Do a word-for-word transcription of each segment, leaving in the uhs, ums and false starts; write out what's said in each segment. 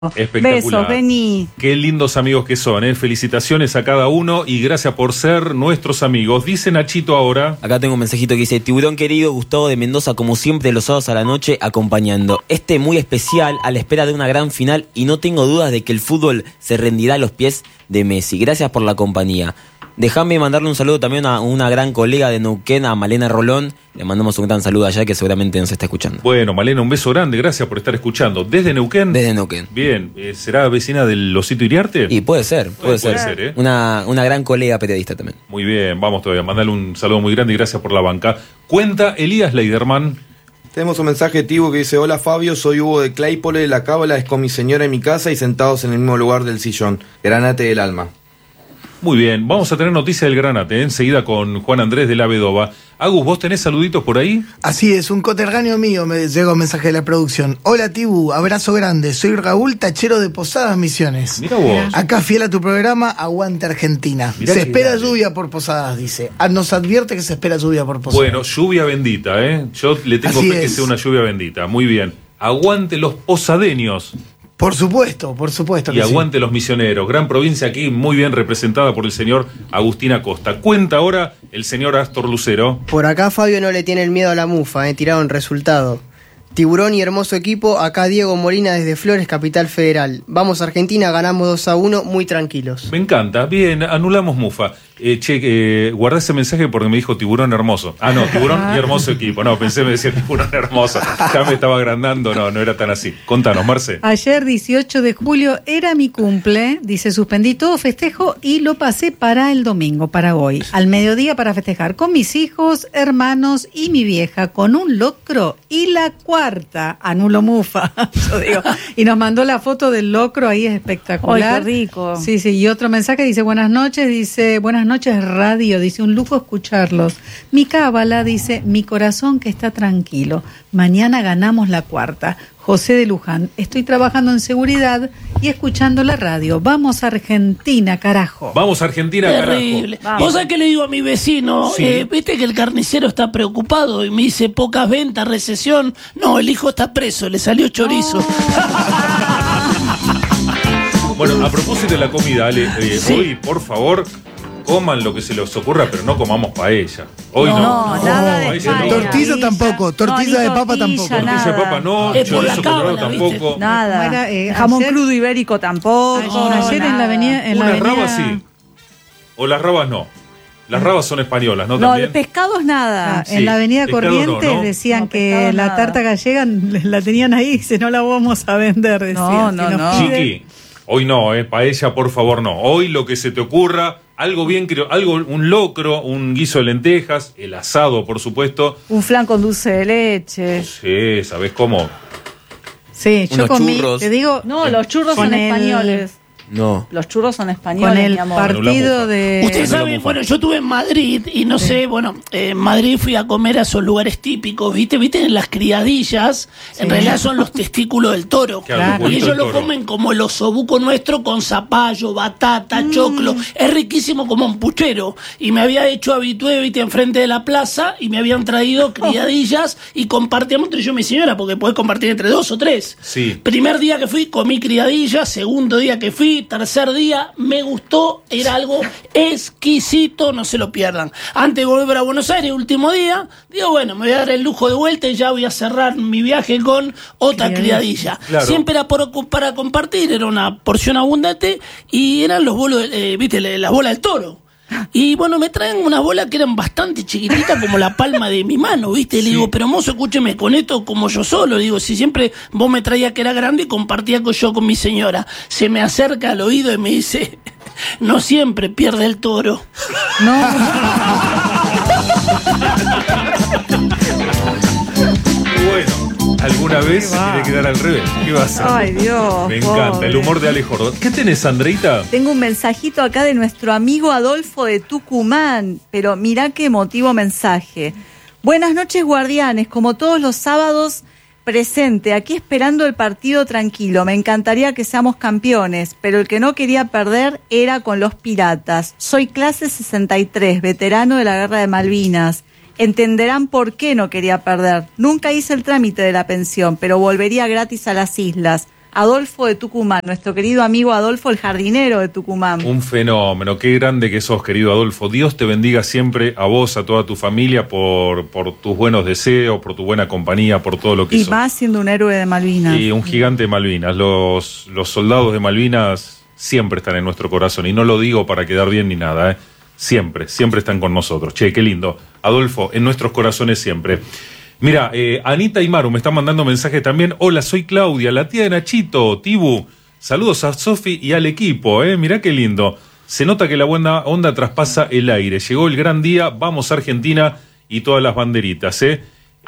Espectacular. Besos, Beni. Qué lindos amigos que son, ¿eh? Felicitaciones a cada uno y gracias por ser nuestros amigos. Dice Nachito ahora. Acá tengo un mensajito que dice: Tiburón querido, Gustavo de Mendoza, como siempre los sábados a la noche acompañando. Este muy especial a la espera de una gran final y no tengo dudas de que el fútbol se rendirá a los pies de Messi. Gracias por la compañía. Déjame mandarle un saludo también a una gran colega de Neuquén, a Malena Rolón. Le mandamos un gran saludo allá que seguramente nos está escuchando. Bueno, Malena, un beso grande, gracias por estar escuchando. ¿Desde Neuquén? Desde Neuquén. Bien, eh, ¿será vecina del Osito Iriarte? Y puede ser, puede, puede ser. ser ¿eh? Una, una gran colega periodista también. Muy bien, vamos todavía, mandarle un saludo muy grande y gracias por la banca. Cuenta Elías Leiderman. Tenemos un mensaje Tibu que dice: hola Fabio, soy Hugo de Claypole, la cábala es con mi señora en mi casa y sentados en el mismo lugar del sillón. Granate del alma. Muy bien, vamos a tener noticia del Granate, ¿eh? Enseguida con Juan Andrés de la Vedova. Agus, ¿vos tenés saluditos por ahí? Así es, un coterráneo mío me llegó un mensaje de la producción. Hola Tibu, abrazo grande, soy Raúl, tachero de Posadas Misiones. Mira vos. Acá fiel a tu programa, aguante Argentina. Mirá se que espera grande. lluvia por Posadas, dice. Ah, nos advierte que se espera lluvia por Posadas. Bueno, lluvia bendita, ¿eh? Yo le tengo Así fe que es. sea una lluvia bendita. Muy bien. Aguante los posadeños. Por supuesto, por supuesto Y que sí. aguante los misioneros. Gran provincia aquí, muy bien representada por el señor Agustín Acosta. Cuenta ahora el señor Astor Lucero. Por acá Fabio no le tiene el miedo a la mufa, eh, tiraron resultado. Tiburón y hermoso equipo, acá Diego Molina desde Flores, Capital Federal. Vamos Argentina, ganamos dos a uno, muy tranquilos. Me encanta. Bien, anulamos mufa. Eh, che, eh, guardé ese mensaje porque me dijo tiburón hermoso. Ah, no, tiburón y hermoso equipo. No, pensé me decía tiburón hermoso. Ya me estaba agrandando. No, no era tan así. Contanos, Marce. Ayer, dieciocho de julio, era mi cumple. Dice, suspendí todo festejo y lo pasé para el domingo, para hoy. Al mediodía para festejar con mis hijos, hermanos y mi vieja, con un locro y la cuarta. Anulo mufa, yo digo. Y nos mandó la foto del locro, ahí es espectacular. Ay, qué rico. Sí, sí. Y otro mensaje dice, buenas noches, dice, buenas noches radio, dice, un lujo escucharlos. Mi cábala dice, mi corazón que está tranquilo. Mañana ganamos la cuarta. José de Luján, estoy trabajando en seguridad y escuchando la radio. Vamos a Argentina, carajo. Vamos a Argentina, Terrible. carajo. ¿Vos sabés qué le digo a mi vecino? Sí. Eh, Viste que el carnicero está preocupado y me dice pocas ventas, recesión. No, el hijo está preso, le salió chorizo. Bueno, a propósito de la comida, Ale, eh, Sí. hoy, por favor, coman lo que se les ocurra, pero no comamos paella. Hoy no. No, no, nada de paella España. no. Tortilla tampoco, tortilla No, ni de papa tortilla, tampoco. nada. Tortilla de papa no, Es por la chorizo colorado cábala, ¿viste? tampoco. Nada. ¿Cómo era, eh, Jamón ayer? crudo ibérico tampoco. Ayer, ayer en la nada. avenida... En la Unas avenida... rabas sí. O las rabas no. Las rabas son españolas, ¿no? No, de También. pescados nada. Ah, Sí, en la avenida pescado Corrientes no, ¿no? decían No, que pescado la nada. tarta gallega la tenían ahí, dice, no la vamos a vender, decían. No, Si no, nos no. piden- Chiqui, hoy no, eh, paella, por favor, no. Hoy lo que se te ocurra, algo bien, creo, algo, un locro, un guiso de lentejas, el asado, por supuesto. Un flan con dulce de leche. Sí, ¿sabés cómo? Sí, yo Unos comí, churros. te digo, No, los churros con son el- españoles. No. Los churros son españoles, con el mi amor. partido de... Usted no lo sabe, mufa. bueno, yo estuve en Madrid y no sé, bueno, eh, en Madrid fui a comer a esos lugares típicos, ¿viste? ¿Viste? En las criadillas, en realidad son los testículos del toro. Claro, Claro. los Y huevitos ellos del lo toro. comen como el osobuco nuestro con zapallo, batata, choclo. Es riquísimo como un puchero. Y me había hecho habitué, ¿viste? Enfrente de la plaza y me habían traído criadillas y compartíamos entre yo y mi señora, porque podés compartir entre dos o tres. Sí. Primer día que fui, comí criadillas. Segundo día que fui, tercer día, me gustó. Era algo exquisito, no se lo pierdan. Antes de volver a Buenos Aires, último día, digo, bueno, me voy a dar el lujo de vuelta y ya voy a cerrar mi viaje con otra criadilla. Claro. Siempre era por, para compartir, era una porción abundante y eran los bolos, eh, viste, las bolas del toro. Y bueno, me traen unas bolas que eran bastante chiquititas, como la palma de mi mano, ¿viste? Y le digo, pero mozo, escúcheme, con esto como yo solo. Le digo, si siempre vos me traías que era grande y compartía con yo con mi señora. Se me acerca al oído y me dice, no siempre pierde el toro. No, Bueno, alguna vez se tiene que dar al revés. ¿Qué va a hacer? Ay, Dios. Me encanta, pobre. el humor de Ale Jordón. ¿Qué tenés, Andreita? Tengo un mensajito acá de nuestro amigo Adolfo de Tucumán, pero mirá qué emotivo mensaje. Buenas noches, guardianes, como todos los sábados, presente, aquí esperando el partido tranquilo. Me encantaría que seamos campeones, pero el que no quería perder era con los piratas. Soy clase sesenta y tres, veterano de la Guerra de Malvinas. Entenderán por qué no quería perder. Nunca hice el trámite de la pensión, pero volvería gratis a las islas. Adolfo de Tucumán, nuestro querido amigo Adolfo, el jardinero de Tucumán. Un fenómeno, qué grande que sos, querido Adolfo. Dios te bendiga siempre, a vos, a toda tu familia, por, por tus buenos deseos, por tu buena compañía, por todo lo que Y sos. más siendo un héroe de Malvinas. Y un gigante de Malvinas. Los, los soldados de Malvinas siempre están en nuestro corazón. Y no lo digo para quedar bien ni nada, ¿eh? Siempre, siempre están con nosotros. Che, qué lindo. Adolfo, en nuestros corazones siempre. Mira, eh, Anita y Maru me están mandando mensajes también. Hola, soy Claudia, la tía de Nachito, Tibu. Saludos a Sofi y al equipo, ¿eh? Mirá qué lindo. Se nota que la buena onda traspasa el aire. Llegó el gran día, vamos a Argentina y todas las banderitas, ¿eh?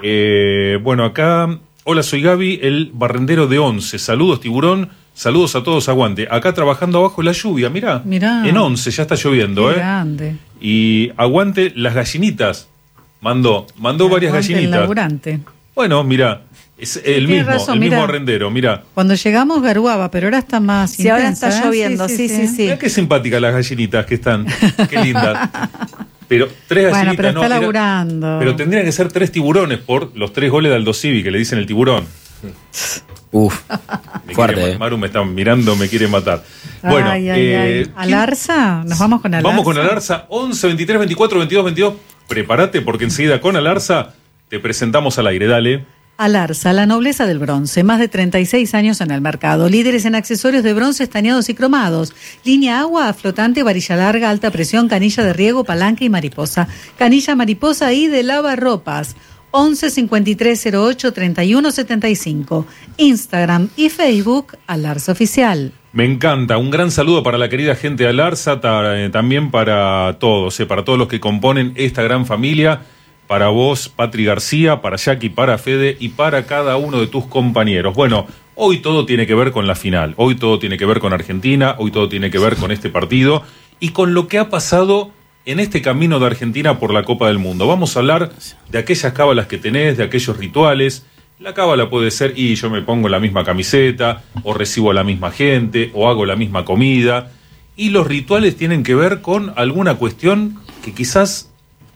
eh bueno, acá... Hola, soy Gaby, el barrendero de Once. Saludos, Tiburón. Saludos a todos, aguante. Acá trabajando abajo la lluvia, mirá. Mirá. En Once ya está lloviendo, Qué ¿eh? grande. Y aguante las gallinitas. Mandó, mandó varias Aguante el gallinitas. laburante. Bueno, mira, es el Tiene mismo, razón, el mismo mirá. arrendero, mira. Cuando llegamos garuaba, pero ahora está más Sí, ahora intensa, está ¿eh? lloviendo, sí, sí, sí. Mirá qué simpáticas las gallinitas que están, qué lindas. Pero tres Bueno, gallinitas pero está no. era- laburando. pero tendrían que ser tres tiburones por los tres goles de Aldo Civi que le dicen el tiburón. Uf, Me fuerte, quiere- eh. Maru me está mirando, me quiere matar. Bueno, ay, ay, eh, ay. ¿Alarza? ¿Nos vamos con Alarza? vamos con Alarza, once, veintitrés, veinticuatro, veintidós, veintidós. Prepárate porque enseguida con Alarza te presentamos al aire, dale. Alarza, la nobleza del bronce, más de treinta y seis años en el mercado, líderes en accesorios de bronce estañados y cromados, línea agua, flotante, varilla larga, alta presión, canilla de riego, palanca y mariposa, canilla mariposa y de lavarropas. once, cincuenta y tres, cero ocho, treinta y uno, setenta y cinco. Instagram y Facebook, Alarza Oficial. Me encanta, un gran saludo para la querida gente de Alarza, ta- eh, también para todos, eh, para todos los que componen esta gran familia, para vos, Patri García, para Jackie, para Fede y para cada uno de tus compañeros. Bueno, hoy todo tiene que ver con la final, hoy todo tiene que ver con Argentina, hoy todo tiene que ver con este partido y con lo que ha pasado en este camino de Argentina por la Copa del Mundo. Vamos a hablar de aquellas cábalas que tenés, de aquellos rituales. La cábala puede ser, y yo me pongo la misma camiseta, o recibo a la misma gente, o hago la misma comida. Y los rituales tienen que ver con alguna cuestión que quizás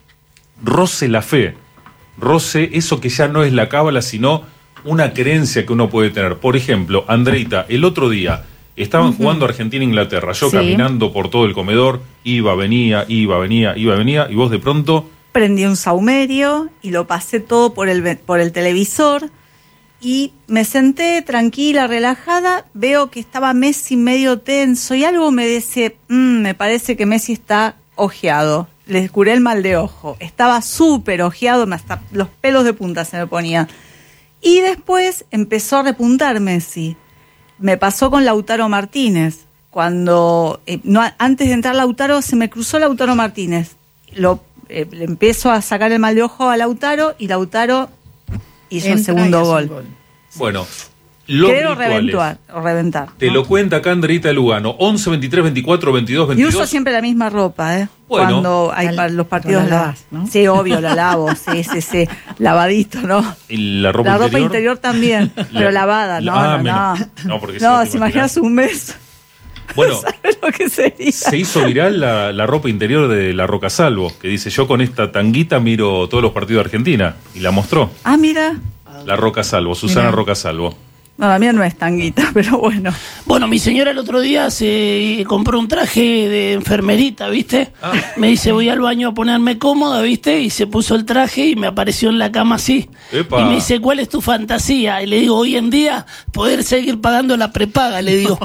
roce la fe, roce eso que ya no es la cábala, sino una creencia que uno puede tener. Por ejemplo, Andreita, el otro día estaban uh-huh. jugando Argentina-Inglaterra, yo Sí. caminando por todo el comedor, iba, venía, iba, venía, iba, venía, y vos de pronto... Prendí un saumerio y lo pasé todo por el, por el televisor y me senté tranquila, relajada, veo que estaba Messi medio tenso y algo me dice, mmm, me parece que Messi está ojeado. Les curé el mal de ojo. Estaba súper ojeado, hasta los pelos de punta se me ponían. Y después empezó a repuntar Messi. Me pasó con Lautaro Martínez. Cuando, eh, no, antes de entrar Lautaro, se me cruzó Lautaro Martínez. Lo Eh, le empiezo a sacar el mal de ojo a Lautaro y Lautaro hizo el Entra segundo y hace gol. un gol. Bueno, los Creo rituales. reventar, o reventar. Te ¿no? lo cuenta acá Andreita Lugano, once, veintitrés, veinticuatro, veintidós, Y veintidós. uso siempre la misma ropa, ¿eh? Bueno. Cuando hay La- para los partidos. la la- lavás, ¿no? Sí, obvio, la lavo, sí, sí, sí. Lavadito, ¿no? Y la ropa la interior. ropa interior también, pero lavada, no, Ah, no, menos. no. No, porque No, te si imaginas un mes, Bueno, ¿sabes lo que sería? se hizo viral la, la ropa interior de la Roca Salvo, que dice, yo con esta tanguita miro todos los partidos de Argentina. Y la mostró, Ah, mira. la Roca Salvo, Susana Mirá. Roca Salvo. No, la mía no es tanguita, pero bueno. Bueno, mi señora el otro día se compró un traje de enfermerita, ¿viste? Ah. Me dice, voy al baño a ponerme cómoda, ¿viste? Y se puso el traje y me apareció en la cama así. Epa. Y me dice, ¿cuál es tu fantasía? Y le digo, hoy en día, poder seguir pagando la prepaga, le digo.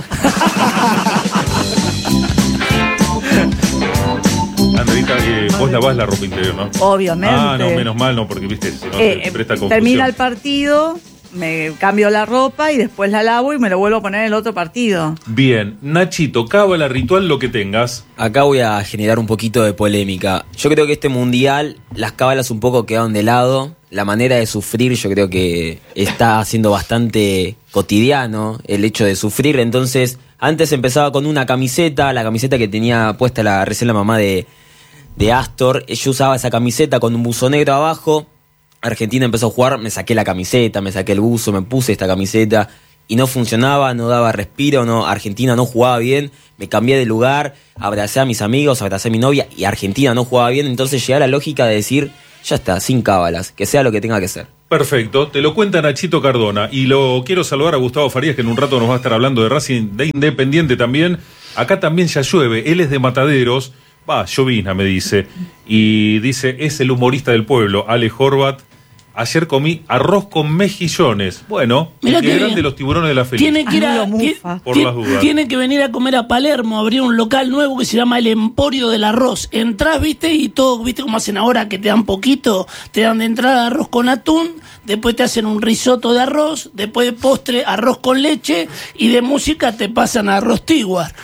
Andreita, eh, vos lavás la ropa interior, ¿no? Obviamente. Ah, no, menos mal, no, porque viste, si no Eh, te presta eh, confusión. termina el partido, me cambio la ropa y después la lavo y me lo vuelvo a poner en el otro partido. Bien, Nachito, cábala ritual lo que tengas. Acá voy a generar un poquito de polémica. Yo creo que este mundial, las cábalas un poco quedaron de lado. La manera de sufrir yo creo que está siendo bastante cotidiano el hecho de sufrir. Entonces, antes empezaba con una camiseta, la camiseta que tenía puesta la, recién la mamá de, de Astor. Yo usaba esa camiseta con un buzo negro abajo. Argentina empezó a jugar, me saqué la camiseta, me saqué el buzo, me puse esta camiseta y no funcionaba, no daba respiro, no, Argentina no jugaba bien, me cambié de lugar, abracé a mis amigos, abracé a mi novia y Argentina no jugaba bien, entonces llegué a la lógica de decir, ya está, sin cábalas, que sea lo que tenga que ser. Perfecto, te lo cuenta Nachito Cardona. Y lo quiero saludar a Gustavo Farías, que en un rato nos va a estar hablando de Racing, de Independiente también. Acá también ya llueve, él es de Mataderos, va, llovizna me dice. Y dice, es el humorista del pueblo, Ale Horvat. Ayer comí arroz con mejillones. Bueno, Mirá que qué eran bien. de los tiburones de la Feliz. Tiene que ir a, Ah, lo ti- mufa. Por ti- las dudas. tiene que venir a comer a Palermo, abrir un local nuevo que se llama El Emporio del Arroz. Entrás, viste, y todo, viste como hacen ahora, que te dan poquito, te dan de entrada arroz con atún, después te hacen un risotto de arroz, después de postre arroz con leche, y de música te pasan a arroz tiguar.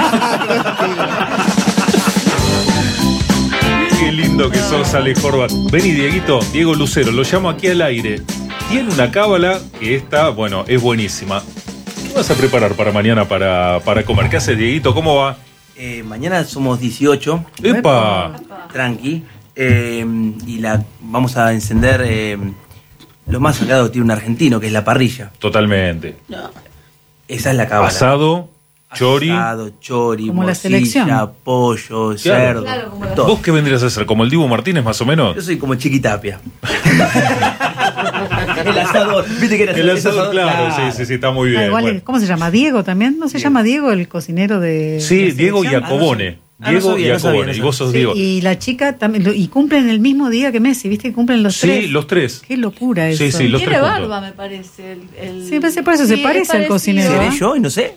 Qué lindo que sos, Ale Horvat. Vení, Dieguito, Diego Lucero, lo llamo aquí al aire. Tiene una cábala que está, bueno, es buenísima. ¿Qué vas a preparar para mañana para, para comer? ¿Qué hace, Dieguito? ¿Cómo va? Eh, mañana somos dieciocho, ¡Epa! tranqui, eh, y la vamos a encender eh, lo más sagrado que tiene un argentino, que es la parrilla. Totalmente. Esa es la cábala. Asado, chori. Asado, chori, Como la morcilla, selección. pollo, Claro. cerdo, Claro, como la- todo. ¿Vos qué vendrías a hacer? ¿Como el Dibu Martínez, más o menos? Yo soy como Chiquitapia. El asador, viste que era El asador, claro, sí, sí, sí, está muy bien. Ah, igual, Bueno. ¿cómo se llama? ¿Diego también? ¿No se llama Diego el cocinero de Sí, la Diego selección? Iacobone. Ah, no Diego sabía, no sabía, Iacobone. no Y vos sos Sí, Diego. y la chica también, lo- y cumplen el mismo día que Messi, ¿viste? Que cumplen los Sí, tres. los tres. Qué locura eso. Sí, sí, los Tiene tres juntos. barba, me parece. El, el- Sí, parece- por eso se Sí, parece es al parecido. cocinero, ¿Seré ¿eh? yo? Y no sé.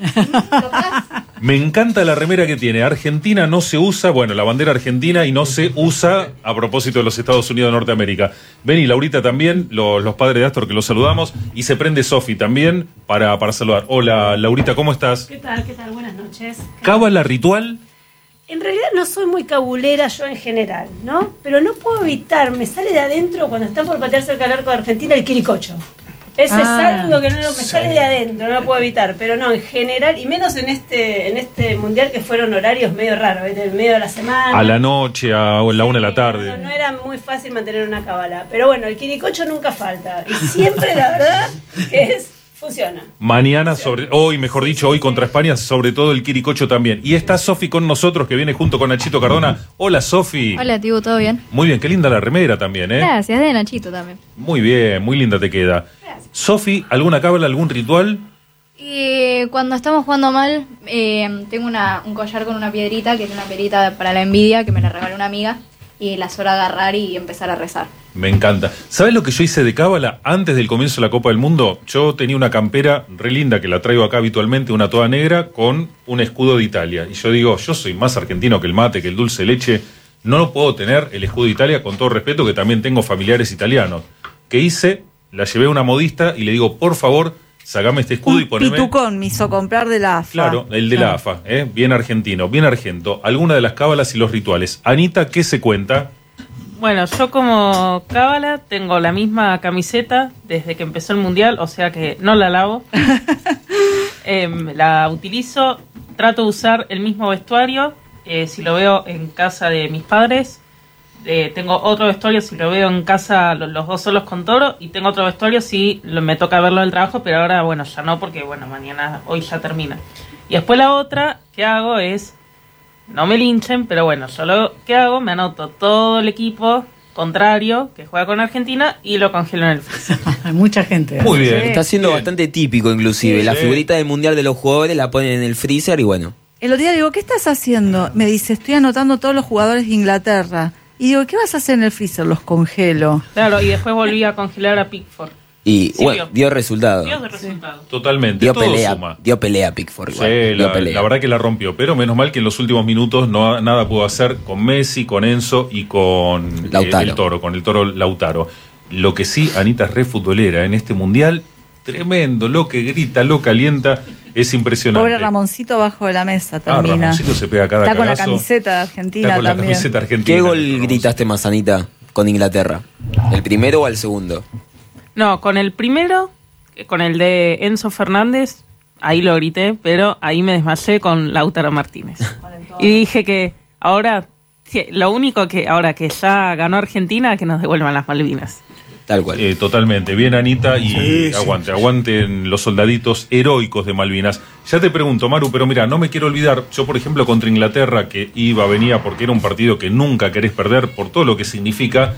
Me encanta la remera que tiene. Argentina no se usa, bueno, la bandera argentina, y no se usa a propósito de los Estados Unidos de Norteamérica. Vení, Laurita también, los, los padres de Astor que los saludamos, y se prende Sofi también para, para saludar. Hola, Laurita, ¿cómo estás? ¿Qué tal? ¿Qué tal? Buenas noches. ¿Cábala ritual? En realidad no soy muy cabulera yo en general, ¿no? Pero no puedo evitar, me sale de adentro cuando están por patearse el arco de Argentina el quiricocho. Ese Ah, es algo que no me sale de adentro, no lo puedo evitar. Pero no, en general, y menos en este en este mundial que fueron horarios medio raros, ¿viste? En medio de la semana. A la noche, a la una de la No, tarde. no era muy fácil mantener una cábala. Pero bueno, el quiricocho nunca falta. Y siempre, la verdad, que es, funciona. Mañana, sobre, hoy, mejor dicho, hoy contra España, sobre todo el Quiricocho también. Y está Sofi con nosotros, que viene junto con Nachito Cardona. Hola, Sofi. Hola, Tibu, ¿todo bien? Muy bien, qué linda la remera también, ¿eh? Gracias, de Nachito también. Muy bien, muy linda te queda. Sofi, ¿alguna cábala, algún ritual? Y cuando estamos jugando mal, eh, tengo una, un collar con una piedrita, que es una piedrita para la envidia, que me la regaló una amiga, y la suelo agarrar y empezar a rezar. Me encanta. ¿Sabes lo que yo hice de cábala antes del comienzo de la Copa del Mundo? Yo tenía una campera re linda que la traigo acá habitualmente, una toda negra, con un escudo de Italia. Y yo digo, yo soy más argentino que el mate, que el dulce de leche. No lo puedo tener el escudo de Italia, con todo respeto, que también tengo familiares italianos. ¿Qué hice? La llevé a una modista y le digo, por favor, sacame este escudo y Un poneme... pitucón me hizo comprar de la A F A. Claro, el de la A F A, ¿eh? Bien argentino, bien argento. Alguna de las cábalas y los rituales. Anita, ¿qué se cuenta? Bueno, yo como cábala tengo la misma camiseta desde que empezó el mundial, o sea que no la lavo. Em, la utilizo, trato de usar el mismo vestuario. eh, si lo veo en casa de mis padres, eh, tengo otro vestuario si lo veo en casa lo- los dos solos con Toro, y tengo otro vestuario si lo- me toca verlo del trabajo, pero ahora bueno, ya no, porque bueno, mañana, hoy ya termina. Y después la otra que hago es, no me linchen, pero bueno, yo lo que hago, me anoto todo el equipo contrario que juega con Argentina y lo congelo en el freezer. Hay mucha gente. Muy bien. Está siendo Bien. bastante típico inclusive. Sí, la sí. figurita del mundial de los jugadores la ponen en el freezer y bueno. El otro día digo, ¿qué estás haciendo? Me dice, estoy anotando todos los jugadores de Inglaterra. Y digo, ¿qué vas a hacer en el freezer? Los congelo. Claro, y después volví a congelar a Pickford. Y Sí, bueno, dio. dio resultado. Dios de resultado. Totalmente, Dio todo pelea, suma. dio pelea Pickford Sí, igual. dio la, pelea. la verdad que la rompió, pero menos mal que en los últimos minutos no nada pudo hacer con Messi, con Enzo y con eh, Lautaro. el Toro, con el Toro Lautaro. Lo que sí, Anita es re futbolera en este mundial, tremendo, lo que grita, lo calienta, es impresionante. Pobre Ramoncito abajo de la mesa Ah, termina. Ramoncito se pega cada Está con la cagazo. camiseta de Argentina Está con la también. camiseta argentina. ¿Qué gol Ramoncito. gritaste más, Anita, con Inglaterra? ¿El primero o el segundo? No, con el primero, eh, con el de Enzo Fernández, ahí lo grité, pero ahí me desmayé con Lautaro Martínez. Y dije que ahora, sí, lo único que ahora que ya ganó Argentina, que nos devuelvan las Malvinas. Tal cual. Eh, totalmente. Bien, Anita, y Sí, sí. aguante, aguanten los soldaditos heroicos de Malvinas. Ya te pregunto, Maru, pero mira, no me quiero olvidar, yo por ejemplo contra Inglaterra, que iba, venía, porque era un partido que nunca querés perder por todo lo que significa,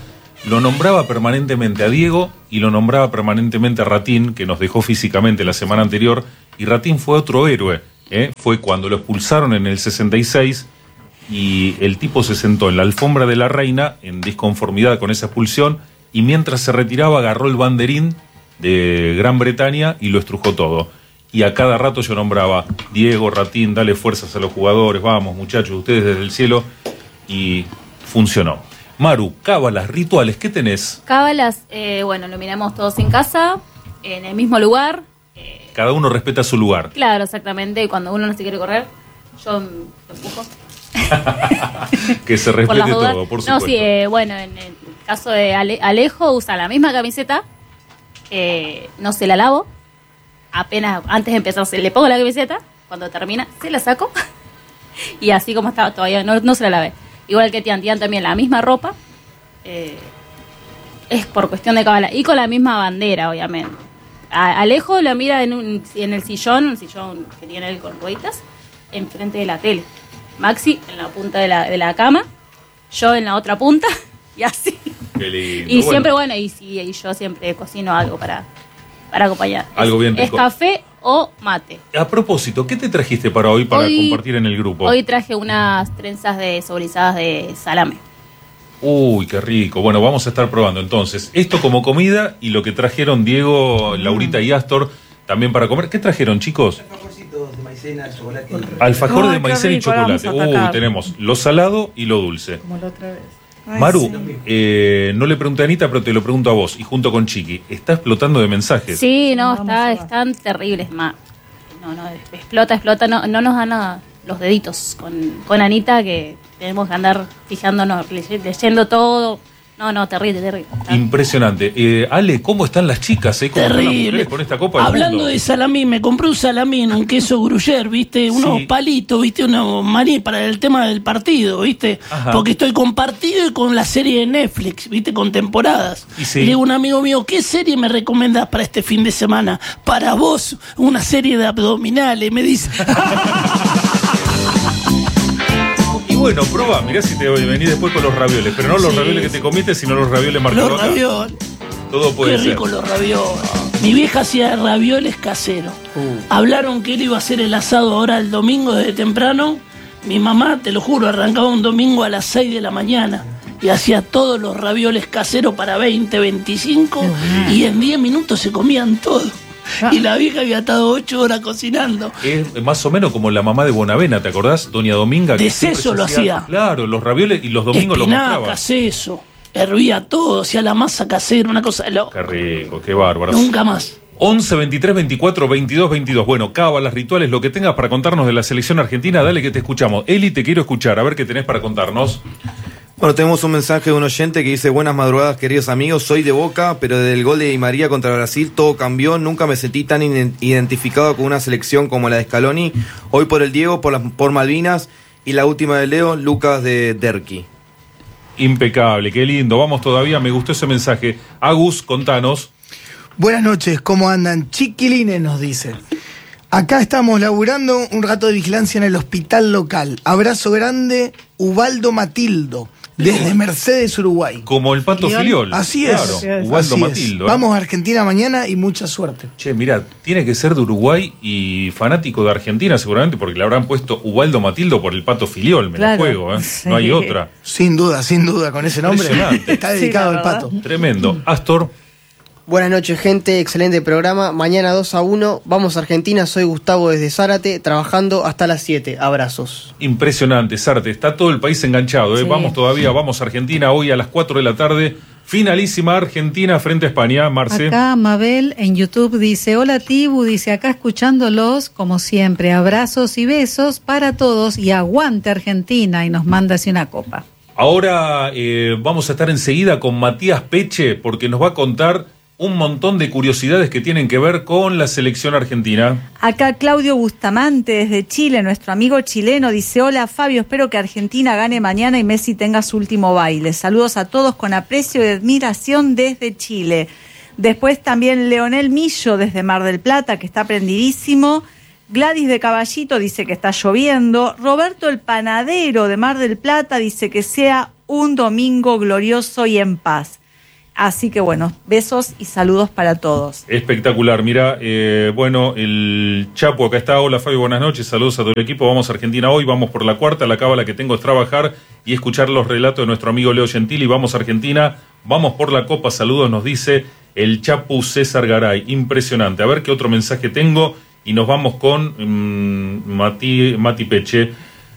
lo nombraba permanentemente a Diego y lo nombraba permanentemente a Ratín, que nos dejó físicamente la semana anterior, y Ratín fue otro héroe, ¿eh? Fue cuando lo expulsaron en el sesenta y seis y el tipo se sentó en la alfombra de la reina en disconformidad con esa expulsión y mientras se retiraba agarró el banderín de Gran Bretaña y lo estrujó todo. Y a cada rato yo nombraba, Diego, Ratín, dale fuerzas a los jugadores, vamos muchachos, ustedes desde el cielo, y funcionó. Maru, cábalas, rituales, ¿qué tenés? Cábalas, eh, bueno, lo miramos todos en casa, en el mismo lugar. Cada uno respeta su lugar. Claro, exactamente, y cuando uno no se quiere correr, yo lo empujo. Que se Por respete las dudas. todo, por No, supuesto. sí, eh, bueno, en el caso de Ale- Alejo usa la misma camiseta, eh, no se la lavo, apenas antes de empezar se le pongo la camiseta, cuando termina se la saco y así como estaba todavía no, no se la lavé. Igual que Tian, Tian también la misma ropa, eh, es por cuestión de cábala y con la misma bandera, obviamente. A- Alejo la mira en, un, en el sillón, un sillón que tiene él con rueditas, enfrente de la tele. Maxi en la punta de la, de la cama, yo en la otra punta y así. Qué lindo. Y Bueno, siempre, bueno, y, sí, y yo siempre cocino algo para, para acompañar. Algo bien Es rico. café o mate. A propósito, ¿qué te trajiste para hoy para Hoy- compartir en el grupo? Hoy traje unas trenzas de saborizadas de salame. Uy, qué rico. Bueno, vamos a estar probando entonces esto como comida y lo que trajeron Diego, Laurita y Astor también para comer. ¿Qué trajeron, chicos? de maicena, chocolate. Alfajor Ay, de qué maicena y rico, ahora chocolate. vamos a Uy, atacar. tenemos lo salado y lo dulce. Como la otra vez. Ay, Maru, sí. eh, no le pregunté a Anita, pero te lo pregunto a vos. Y junto con Chiqui, está explotando de mensajes. Sí, no, está, están terribles, ma. No, no, explota, explota, no, no nos dan a los deditos con, con Anita, que tenemos que andar fijándonos, leye- leyendo todo. No, no, terrible, terrible. Impresionante. Eh, Ale, ¿cómo están las chicas? Eh? ¿Cómo están las Terrible. mujeres con esta Copa del Hablando Mundo? de salamí, me compré un salamí en un queso gruyère, ¿viste? Unos Sí. palitos, ¿viste? Unos maní para el tema del partido, ¿viste? Ajá. Porque estoy con partido y con la serie de Netflix, ¿viste? Con temporadas. Y sí. le digo a un amigo mío, ¿qué serie me recomendás para este fin de semana? Para vos, una serie de abdominales, me dice. Y bueno, probá, mirá si te venís después con los ravioles. Pero no los Sí. ravioles que te comiste, sino los ravioles Los marcados. ravioles. Todo puede Qué ser. rico los ravioles. Mi vieja hacía ravioles caseros. Uh. Hablaron que él iba a hacer el asado ahora el domingo desde temprano. Mi mamá, te lo juro, arrancaba un domingo a las seis de la mañana y hacía todos los ravioles caseros para veinte, veinticinco y en diez minutos se comían todo. Y la vieja había estado ocho horas cocinando. Es más o menos como la mamá de Bonavena, ¿te acordás? Doña Dominga. que De siempre seso se lo hacía. Claro, los ravioles y los domingos lo mostraba. Espinacas, eso. Hervía todo, hacía la masa casera, una cosa de loca. Qué rico, qué bárbaro. Nunca más. once, veintitrés, veinticuatro, veintidós, veintidós. Bueno, cábalas, rituales, lo que tengas para contarnos de la selección argentina, dale que te escuchamos. Eli, te quiero escuchar, a ver qué tenés para contarnos. Bueno, tenemos un mensaje de un oyente que dice: buenas madrugadas, queridos amigos, soy de Boca, pero desde el gol de Di María contra Brasil todo cambió, nunca me sentí tan iden- identificado con una selección como la de Scaloni, hoy por el Diego, por, las, por Malvinas, y la última de Leo, Lucas de Derqui. Impecable, qué lindo, vamos todavía, me gustó ese mensaje. Agus, contanos. Buenas noches, ¿cómo andan? Chiquilines nos dice. Acá estamos laburando un rato de vigilancia en el hospital local. Abrazo grande, Ubaldo Matildo, desde Mercedes, Uruguay. Como el Pato Filiol. Así es. Claro, Ubaldo Así es. Matildo. ¿eh? Vamos a Argentina mañana y mucha suerte. Che, mirá, tiene que ser de Uruguay y fanático de Argentina seguramente porque le habrán puesto Ubaldo Matildo por el Pato Filiol, me Claro. la juego, ¿eh? Sí. No hay otra. Sin duda, sin duda, con ese nombre Impresionante. está dedicado al pato. Tremendo. Astor. Buenas noches, gente. Excelente programa. Mañana dos a uno. Vamos a Argentina. Soy Gustavo desde Zárate, trabajando hasta las siete. Abrazos. Impresionante, Sarte. Está todo el país enganchado, ¿eh? Sí. Vamos todavía, vamos a Argentina hoy a las cuatro de la tarde. Finalísima Argentina frente a España, Marce. Acá Mabel en YouTube dice: hola Tibu, dice acá escuchándolos como siempre, abrazos y besos para todos y aguante Argentina, y nos manda así una copa. Ahora eh, vamos a estar enseguida con Matías Peche porque nos va a contar un montón de curiosidades que tienen que ver con la selección argentina. Acá Claudio Bustamante desde Chile, nuestro amigo chileno, dice: hola Fabio, espero que Argentina gane mañana y Messi tenga su último baile. Saludos a todos con aprecio y admiración desde Chile. Después también Leonel Millo desde Mar del Plata, que está prendidísimo. Gladys de Caballito dice que está lloviendo. Roberto el Panadero de Mar del Plata dice que sea un domingo glorioso y en paz. Así que bueno, besos y saludos para todos. Espectacular, mira, eh, bueno, el Chapo acá está. Hola Fabio, buenas noches, saludos a todo el equipo. Vamos a Argentina hoy, vamos por la cuarta. La cábala que tengo es trabajar y escuchar los relatos de nuestro amigo Leo Gentili. Vamos a Argentina, vamos por la copa, saludos, nos dice el Chapu César Garay. Impresionante. A ver qué otro mensaje tengo y nos vamos con um, Mati, Mati Peche.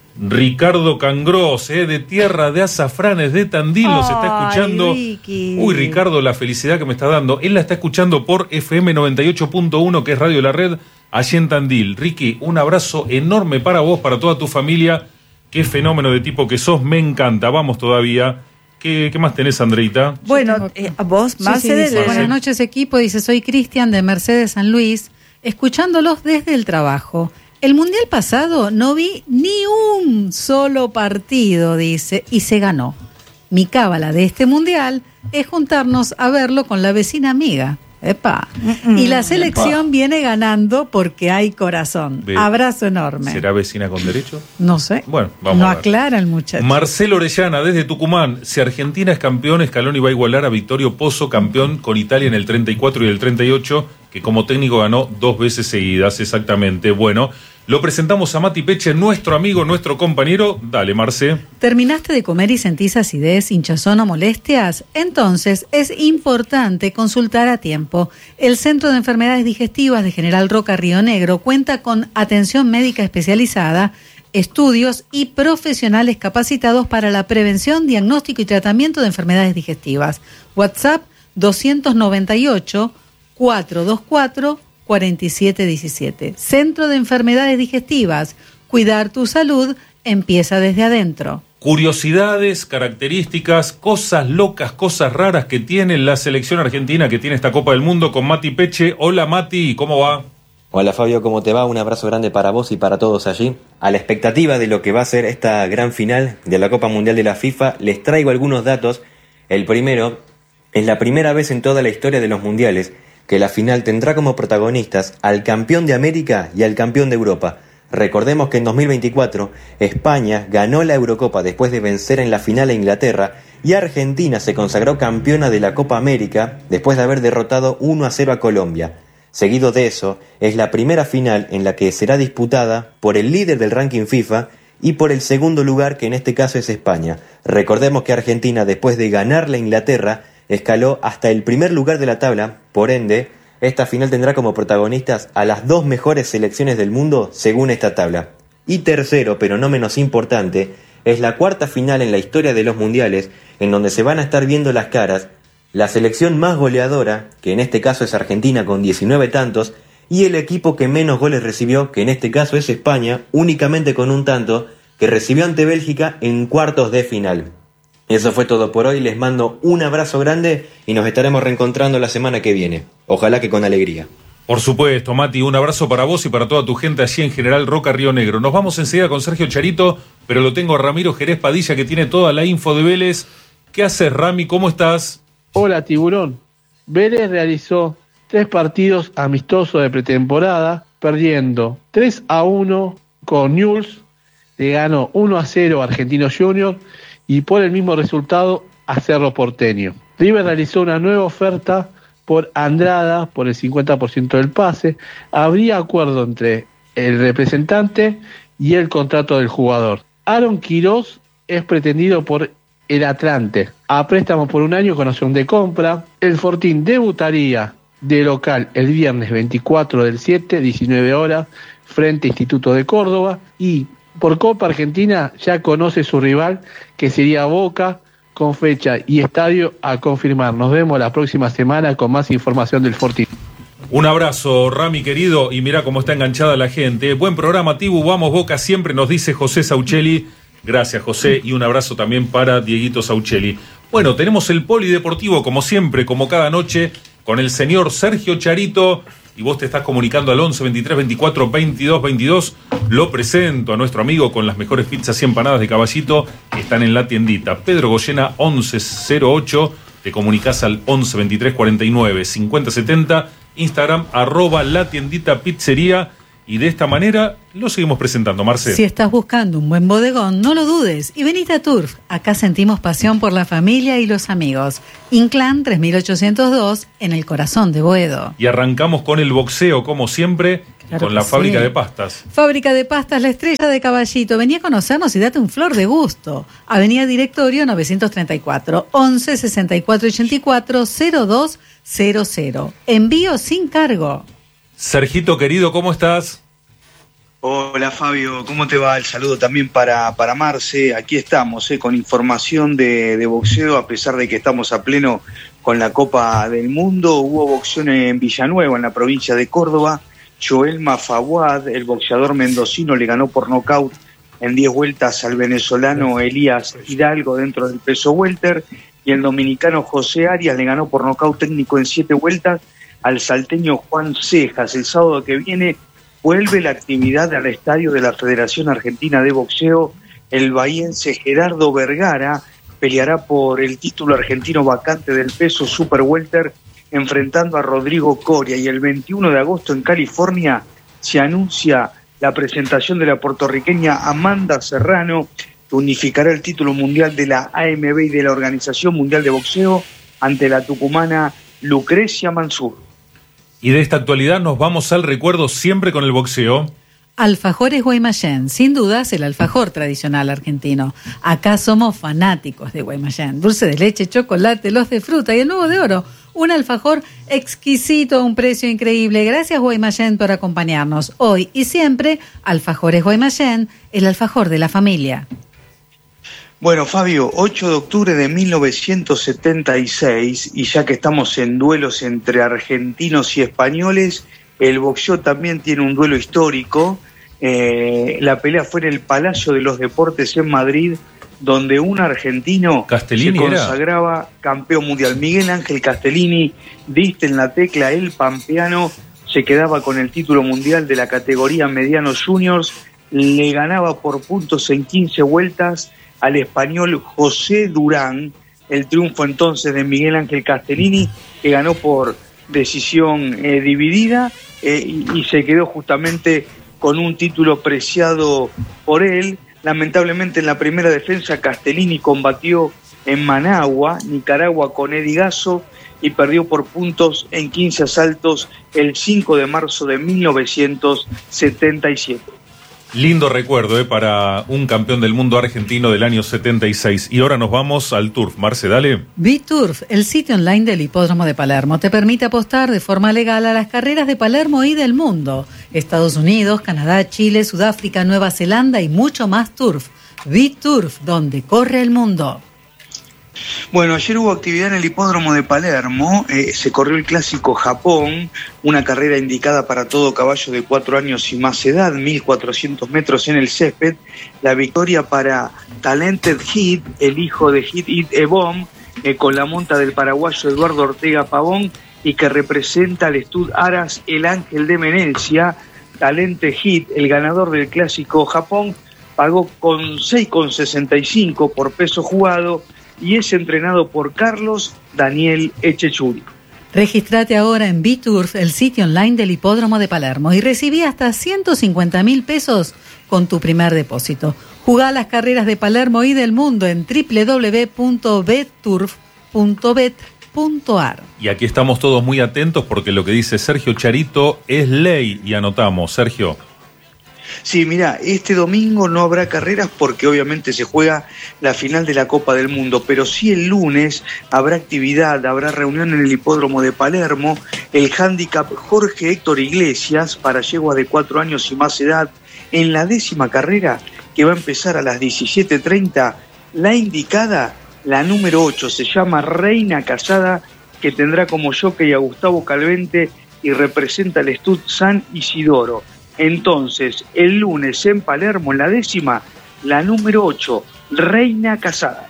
Ricardo Cangros, eh, de Tierra de Azafranes, de Tandil, nos está escuchando. Ricky. Uy, Ricardo, la felicidad que me está dando. Él la está escuchando por F M noventa y ocho punto uno, que es Radio La Red, allí en Tandil. Ricky, un abrazo enorme para vos, para toda tu familia. Qué fenómeno de tipo que sos, me encanta. Vamos todavía. ¿Qué, qué más tenés, Andreita? Bueno, eh, vos, Sí, más sí, dice, buenas noches equipo, dice, soy Cristian de Mercedes San Luis, escuchándolos desde el trabajo. El mundial pasado no vi ni un solo partido, dice, y se ganó. Mi cábala de este mundial es juntarnos a verlo con la vecina amiga. Epa. Mm-mm. Y la selección Epa. viene ganando porque hay corazón. Ve. Abrazo enorme. ¿Será vecina con derecho? No sé. Bueno, vamos no a ver. aclara el muchacho. Marcelo Orellana, desde Tucumán. Si Argentina es campeón, Scaloni va a igualar a Vittorio Pozzo, campeón con Italia en el treinta y cuatro y el treinta y ocho, que como técnico ganó dos veces seguidas, exactamente. Bueno, lo presentamos a Mati Peche, nuestro amigo, nuestro compañero. Dale, Marce. ¿Terminaste de comer y sentís acidez, hinchazón o molestias? Entonces es importante consultar a tiempo. El Centro de Enfermedades Digestivas de General Roca Río Negro cuenta con atención médica especializada, estudios y profesionales capacitados para la prevención, diagnóstico y tratamiento de enfermedades digestivas. WhatsApp doscientos noventa y ocho, cuatrocientos veinticuatro, cuarenta y siete diecisiete. Centro de Enfermedades Digestivas. Cuidar tu salud empieza desde adentro. Curiosidades, características, cosas locas, cosas raras que tiene la selección argentina, que tiene esta Copa del Mundo, con Mati Peche. Hola Mati, ¿cómo va? Hola Fabio, ¿cómo te va? Un abrazo grande para vos y para todos allí. A la expectativa de lo que va a ser esta gran final de la Copa Mundial de la FIFA, les traigo algunos datos. El primero, es la primera vez en toda la historia de los mundiales que la final tendrá como protagonistas al campeón de América y al campeón de Europa. Recordemos que en dos mil veinticuatro España ganó la Eurocopa después de vencer en la final a Inglaterra y Argentina se consagró campeona de la Copa América después de haber derrotado uno a cero a Colombia. Seguido de eso, es la primera final en la que será disputada por el líder del ranking FIFA y por el segundo lugar, que en este caso es España. Recordemos que Argentina, después de ganarle a Inglaterra, escaló hasta el primer lugar de la tabla. Por ende, esta final tendrá como protagonistas a las dos mejores selecciones del mundo según esta tabla. Y tercero, pero no menos importante, es la cuarta final en la historia de los mundiales en donde se van a estar viendo las caras la selección más goleadora, que en este caso es Argentina con diecinueve tantos, y el equipo que menos goles recibió, que en este caso es España, únicamente con un tanto, que recibió ante Bélgica en cuartos de final. Eso fue todo por hoy, les mando un abrazo grande y nos estaremos reencontrando la semana que viene. Ojalá que con alegría. Por supuesto, Mati, un abrazo para vos y para toda tu gente allí en General Roca Río Negro. Nos vamos enseguida con Sergio Charito, pero lo tengo a Ramiro Jerez Padilla, que tiene toda la info de Vélez. ¿Qué haces, Rami? ¿Cómo estás? Hola, Tiburón. Vélez realizó tres partidos amistosos de pretemporada, perdiendo tres a uno con Newell's, le ganó uno a cero a Argentinos Juniors y por el mismo resultado a Cerro Porteño. River realizó una nueva oferta por Andrada por el cincuenta por ciento del pase. Habría acuerdo entre el representante y el contrato del jugador. Aaron Quirós es pretendido por el Atlante a préstamo por un año con opción de compra. El Fortín debutaría de local el viernes veinticuatro del siete, diecinueve horas, frente a Instituto de Córdoba, y por Copa Argentina ya conoce su rival, que sería Boca, con fecha y estadio a confirmar. Nos vemos la próxima semana con más información del Fortín. Un abrazo, Rami querido, y mirá cómo está enganchada la gente. Buen programa, Tibu, vamos Boca siempre, nos dice José Sauchelli. Gracias, José, y un abrazo también para Dieguito Sauchelli. Bueno, tenemos el polideportivo, como siempre, como cada noche, con el señor Sergio Charito, y vos te estás comunicando al once, veintitrés, veinticuatro, veintidós, veintidós. Lo presento a nuestro amigo con las mejores pizzas y empanadas de Caballito, que están en la tiendita Pedro Goyena once cero ocho. Te comunicás al once, veintitrés, cuarenta y nueve, cincuenta, setenta. Instagram, arroba la tiendita pizzería. y de esta manera lo seguimos presentando, Marce. Si estás buscando un buen bodegón, no lo dudes y venite a Turf. Acá sentimos pasión por la familia y los amigos. Inclán tres mil ochocientos dos, en el corazón de Boedo. Y arrancamos con el boxeo, como siempre, Claro con la que fábrica sí. de pastas. Fábrica de pastas La Estrella de Caballito. Vení a conocernos y date un flor de gusto. Avenida Directorio novecientos treinta y cuatro, once sesenta y cuatro ochenta y cuatro, cero dos cero cero. Envío sin cargo. Sergito querido, ¿cómo estás? Hola Fabio, ¿cómo te va? El saludo también para, para Marce. Aquí estamos eh, con información de, de boxeo, a pesar de que estamos a pleno con la Copa del Mundo. Hubo boxeo en Villanueva, en la provincia de Córdoba. Joelma Fawad, el boxeador mendocino, le ganó por nocaut en diez vueltas al venezolano Elías Hidalgo dentro del peso welter, y el dominicano José Arias le ganó por nocaut técnico en siete vueltas al salteño Juan Cejas. El sábado que viene vuelve la actividad al estadio de la Federación Argentina de Boxeo. El bahiense Gerardo Vergara peleará por el título argentino vacante del peso super welter, enfrentando a Rodrigo Coria. Y el veintiuno de agosto en California se anuncia la presentación de la puertorriqueña Amanda Serrano, que unificará el título mundial de la A M B y de la Organización Mundial de Boxeo ante la tucumana Lucrecia Mansur. Y de esta actualidad nos vamos al recuerdo siempre con el boxeo. Alfajores Guaymallén, sin dudas el alfajor tradicional argentino. Acá somos fanáticos de Guaymallén. Dulce de leche, chocolate, los de fruta y el nuevo de oro. Un alfajor exquisito a un precio increíble. Gracias Guaymallén por acompañarnos hoy y siempre. Alfajores Guaymallén, el alfajor de la familia. Bueno, Fabio, ocho de octubre de mil novecientos setenta y seis, y ya que estamos en duelos entre argentinos y españoles, el boxeo también tiene un duelo histórico. Eh, la pelea fue en el Palacio de los Deportes en Madrid, donde un argentino Castellini se consagraba era. campeón mundial. Miguel Ángel Castellini, diste en la tecla, el pampeano se quedaba con el título mundial de la categoría medianos juniors, le ganaba por puntos en quince vueltas al español José Durán. El triunfo entonces de Miguel Ángel Castellini, que ganó por decisión eh, dividida eh, y, y se quedó justamente con un título preciado por él. Lamentablemente en la primera defensa Castellini combatió en Managua, Nicaragua, con Eddie Gasso y perdió por puntos en quince asaltos el cinco de marzo de mil novecientos setenta y siete. Lindo recuerdo eh, para un campeón del mundo argentino del año setenta y seis. Y ahora nos vamos al Turf. Marce, dale. BitTurf, el sitio online del Hipódromo de Palermo, te permite apostar de forma legal a las carreras de Palermo y del mundo. Estados Unidos, Canadá, Chile, Sudáfrica, Nueva Zelanda y mucho más Turf. BitTurf, donde corre el mundo. Bueno, ayer hubo actividad en el Hipódromo de Palermo, eh, se corrió el Clásico Japón, una carrera indicada para todo caballo de cuatro años y más edad, mil cuatrocientos metros en el césped. La victoria para Talented Hit, el hijo de Hit It Ebom, eh, con la monta del paraguayo Eduardo Ortega Pavón, y que representa al Stud Aras, el ángel de Menencia. Talented Hit, el ganador del Clásico Japón, pagó con seis con sesenta y cinco por peso jugado, y es entrenado por Carlos Daniel Echechuri. Registrate ahora en BitTurf, el sitio online del Hipódromo de Palermo, y recibí hasta ciento cincuenta mil pesos con tu primer depósito. Jugá las carreras de Palermo y del mundo en doble u doble u doble u punto betturf punto bet punto ar. Y aquí estamos todos muy atentos porque lo que dice Sergio Charito es ley, y anotamos. Sergio. Sí, mira, este domingo no habrá carreras porque obviamente se juega la final de la Copa del Mundo, pero sí el lunes habrá actividad, habrá reunión en el Hipódromo de Palermo, el handicap Jorge Héctor Iglesias para yeguas de cuatro años y más edad, en la décima carrera que va a empezar a las diecisiete treinta, la indicada, la número ocho, se llama Reina Casada, que tendrá como jockey a Gustavo Calvente y representa el Stud San Isidoro. Entonces, el lunes en Palermo, en la décima, la número ocho, Reina Casada.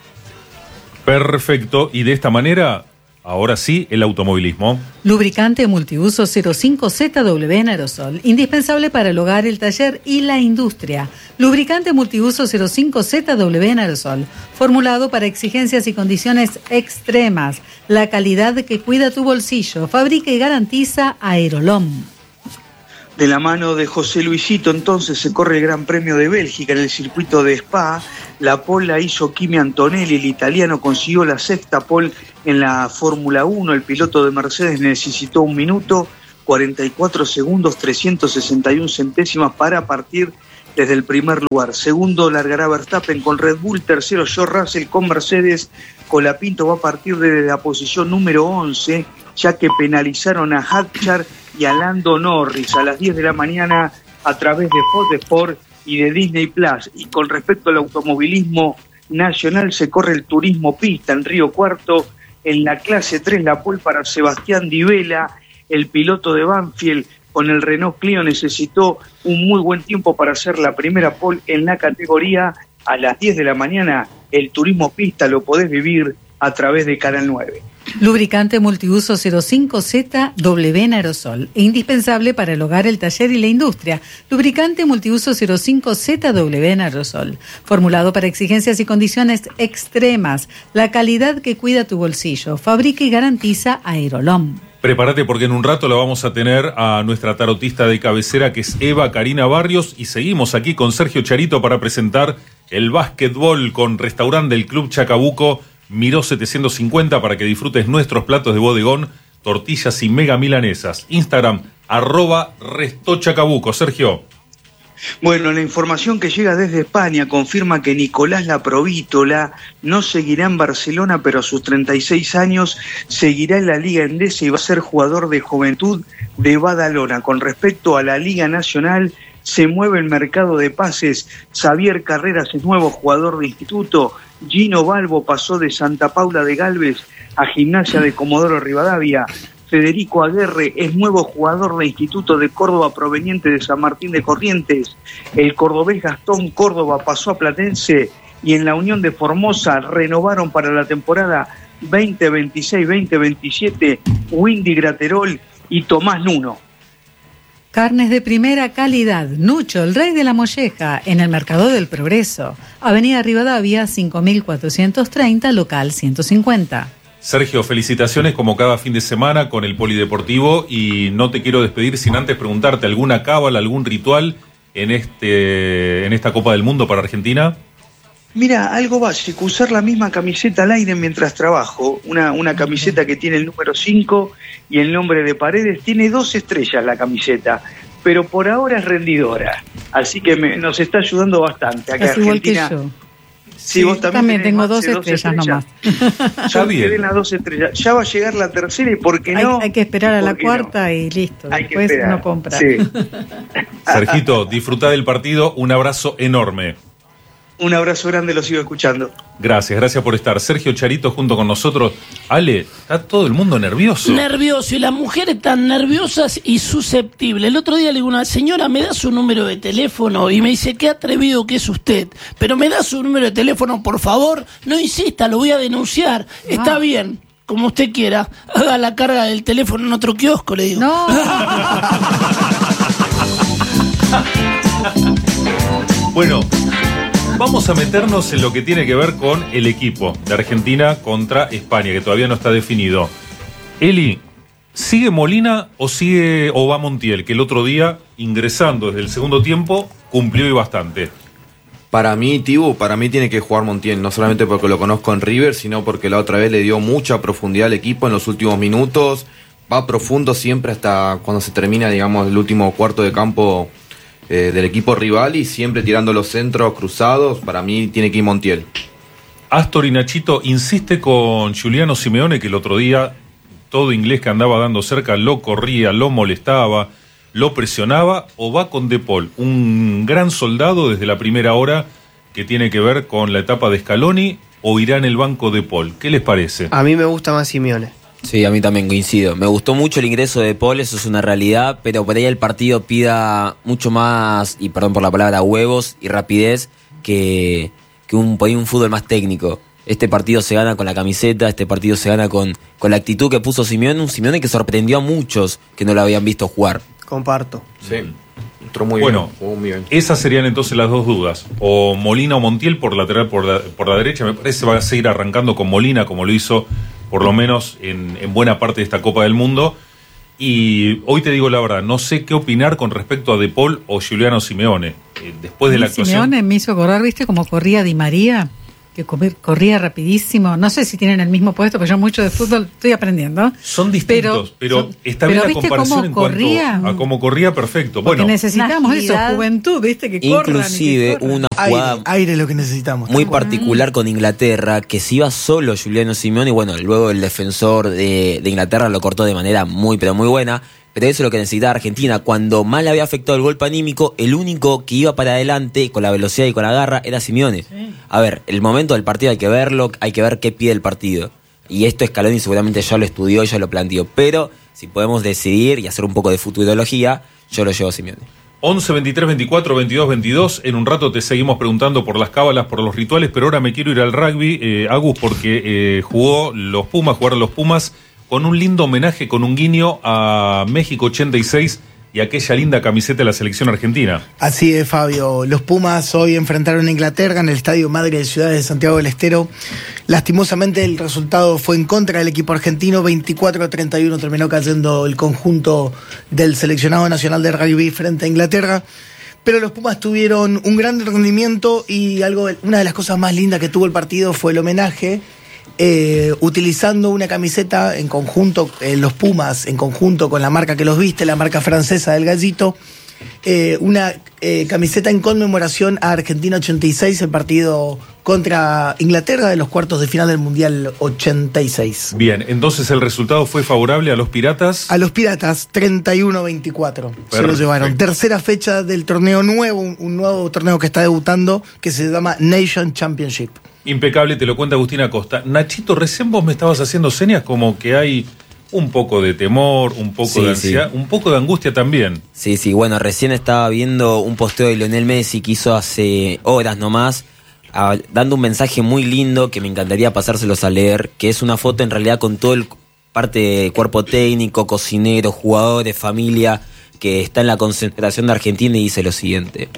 Perfecto, y de esta manera, ahora sí, el automovilismo. Lubricante multiuso cero cinco Z W en aerosol, indispensable para el hogar, el taller y la industria. Lubricante multiuso cero cinco Z W en aerosol, formulado para exigencias y condiciones extremas. La calidad que cuida tu bolsillo, fabrica y garantiza Aerolom. De la mano de José Luisito, entonces, se corre el Gran Premio de Bélgica en el circuito de Spa. La pole la hizo Kimi Antonelli, el italiano consiguió la sexta pole en la Fórmula uno. El piloto de Mercedes necesitó un minuto, cuarenta y cuatro segundos, trescientos sesenta y uno centésimas para partir desde el primer lugar. Segundo largará Verstappen con Red Bull. Tercero George Russell con Mercedes. Colapinto va a partir desde la posición número once, ya que penalizaron a Hadjar y a Lando Norris a las diez de la mañana a través de Fox Sport y de Disney Plus. Y con respecto al automovilismo nacional, se corre el turismo pista en Río Cuarto. En la clase tres, la pole para Sebastián Di Vela, el piloto de Banfield con el Renault Clio necesitó un muy buen tiempo para hacer la primera pole en la categoría. A las diez de la mañana, el turismo pista lo podés vivir a través de Canal nueve. Lubricante multiuso cero cinco Z W en aerosol, indispensable para el hogar, el taller y la industria. Lubricante multiuso cero cinco Z W en aerosol, formulado para exigencias y condiciones extremas. La calidad que cuida tu bolsillo. Fabrica y garantiza Aerolom. Prepárate porque en un rato la vamos a tener a nuestra tarotista de cabecera, que es Eva Karina Barrios, y seguimos aquí con Sergio Charito para presentar el básquetbol con restaurante del Club Chacabuco, Miró setecientos cincuenta, para que disfrutes nuestros platos de bodegón, tortillas y mega milanesas. Instagram, arroba Resto Chacabuco. Sergio. Bueno, la información que llega desde España confirma que Nicolás Laprovítola no seguirá en Barcelona, pero a sus treinta y seis años seguirá en la Liga Endesa y va a ser jugador de Juventud de Badalona. Con respecto a la Liga Nacional, se mueve el mercado de pases. Xavier Carreras es nuevo jugador de instituto. Gino Balbo pasó de Santa Paula de Galvez a Gimnasia de Comodoro Rivadavia. Federico Aguerre es nuevo jugador de Instituto de Córdoba proveniente de San Martín de Corrientes. El cordobés Gastón Córdoba pasó a Platense, y en la Unión de Formosa renovaron para la temporada veinte veintiséis veinte veintisiete Windy Graterol y Tomás Nuno. Carnes de primera calidad. Nucho, el rey de la molleja, en el Mercado del Progreso. Avenida Rivadavia, cinco mil cuatrocientos treinta, local ciento cincuenta. Sergio, felicitaciones como cada fin de semana con el Polideportivo, y no te quiero despedir sin antes preguntarte alguna cábala, algún ritual en este en esta Copa del Mundo para Argentina. Mira, algo básico, usar la misma camiseta al aire mientras trabajo, una, una camiseta que tiene el número cinco y el nombre de Paredes, tiene dos estrellas la camiseta, pero por ahora es rendidora, así que me, nos está ayudando bastante acá en Argentina. Igual que yo. Sí, vos también, también tengo más dos de estrellas, estrellas nomás. Ya bien. Las dos estrellas. Ya va a llegar la tercera, y por qué no. Hay, hay que esperar a la cuarta no? y listo. Hay Después uno compra. Sí. Sergito, disfruta del partido, un abrazo enorme. Un abrazo grande, lo sigo escuchando. Gracias, gracias por estar. Sergio Charito junto con nosotros. Ale, está todo el mundo nervioso. Nervioso, y las mujeres tan nerviosas y susceptibles. El otro día le digo a una señora, ¿me da su número de teléfono? Y me dice, qué atrevido que es usted. Pero me da su número de teléfono, por favor. No insista, lo voy a denunciar. Ah. Está bien, como usted quiera. Haga la carga del teléfono en otro kiosco, le digo. No. Bueno, vamos a meternos en lo que tiene que ver con el equipo de Argentina contra España, que todavía no está definido. Eli, ¿sigue Molina o sigue o va Montiel, que el otro día, ingresando desde el segundo tiempo, cumplió y bastante? Para mí, Tibu, para mí tiene que jugar Montiel, no solamente porque lo conozco en River, sino porque la otra vez le dio mucha profundidad al equipo en los últimos minutos. Va profundo siempre hasta cuando se termina, digamos, el último cuarto de campo Eh, del equipo rival, y siempre tirando los centros cruzados. Para mí tiene que ir Montiel. Astor y Nachito insiste con Giuliano Simeone, que el otro día todo inglés que andaba dando cerca lo corría, lo molestaba, lo presionaba. ¿O va con De Paul, un gran soldado desde la primera hora que tiene que ver con la etapa de Scaloni, o irá en el banco De Paul? ¿Qué les parece? A mí me gusta más Simeone. Sí, a mí también coincido. Me gustó mucho el ingreso de Paul, eso es una realidad, pero por ahí el partido pida mucho más, y perdón por la palabra, huevos y rapidez que, que un, por ahí un fútbol más técnico. Este partido se gana con la camiseta, este partido se gana con, con la actitud que puso Simeone, un Simeone que sorprendió a muchos que no lo habían visto jugar. Comparto. Sí, entró muy bueno, bien. Bueno, muy bien. Esas serían entonces las dos dudas. O Molina o Montiel por lateral, por la, por la derecha. Me parece que va a seguir arrancando con Molina, como lo hizo por lo menos en, en buena parte de esta Copa del Mundo. Y hoy te digo la verdad, no sé qué opinar con respecto a De Paul o Giuliano Simeone. Eh, después de la actuación... Simeone me hizo acordar, ¿viste? Como corría Di María, que corría rapidísimo. No sé si tienen el mismo puesto, pero yo mucho de fútbol estoy aprendiendo. Son distintos, pero, pero son, está bien pero la comparación en corría? cuanto a cómo corría, perfecto. Porque bueno, necesitamos eso, juventud, ¿viste? Que inclusive corran, que corran. una jugada aire, aire es lo que necesitamos. muy particular con Inglaterra, que se iba solo Giuliano Simeone, y bueno, luego el defensor de, de Inglaterra lo cortó de manera muy, pero muy buena. Pero eso es lo que necesitaba Argentina. Cuando más le había afectado el golpe anímico, el único que iba para adelante con la velocidad y con la garra era Simeone. Sí. A ver, el momento del partido hay que verlo, hay que ver qué pide el partido. Y esto Scaloni seguramente ya lo estudió, ya lo planteó. Pero si podemos decidir y hacer un poco de futurología, yo lo llevo a Simeone. once, veintitrés, veinticuatro, veintidós, veintidós. En un rato te seguimos preguntando por las cábalas, por los rituales, pero ahora me quiero ir al rugby, eh, Agus, porque eh, jugó los Pumas, jugaron los Pumas con un lindo homenaje, con un guiño a México ochenta y seis y aquella linda camiseta de la selección argentina. Así es, Fabio. Los Pumas hoy enfrentaron a Inglaterra en el Estadio Madre de Ciudad de Santiago del Estero. Lastimosamente el resultado fue en contra del equipo argentino, veinticuatro a treinta y uno terminó cayendo el conjunto del seleccionado nacional de rugby frente a Inglaterra. Pero los Pumas tuvieron un gran rendimiento y algo, una de las cosas más lindas que tuvo el partido fue el homenaje. Eh, utilizando una camiseta en conjunto, eh, los Pumas, en conjunto con la marca que los viste, la marca francesa del Gallito, eh, una eh, camiseta en conmemoración a Argentina ochenta y seis, el partido contra Inglaterra de los cuartos de final del Mundial ochenta y seis. Bien, entonces el resultado fue favorable a los Piratas. A los Piratas, treinta y uno a veinticuatro. Se lo llevaron. Tercera fecha del torneo nuevo, un, un nuevo torneo que está debutando, que se llama Nation Championship. Impecable, te lo cuenta Agustín Acosta. Nachito, recién vos me estabas haciendo señas como que hay un poco de temor, un poco sí, de ansiedad, sí. un poco de angustia también. Sí, sí, bueno, recién estaba viendo un posteo de Lionel Messi que hizo hace horas nomás, a, dando un mensaje muy lindo que me encantaría pasárselos a leer, que es una foto en realidad con todo el parte de cuerpo técnico, cocinero, jugadores, familia, que está en la concentración de Argentina, y dice lo siguiente: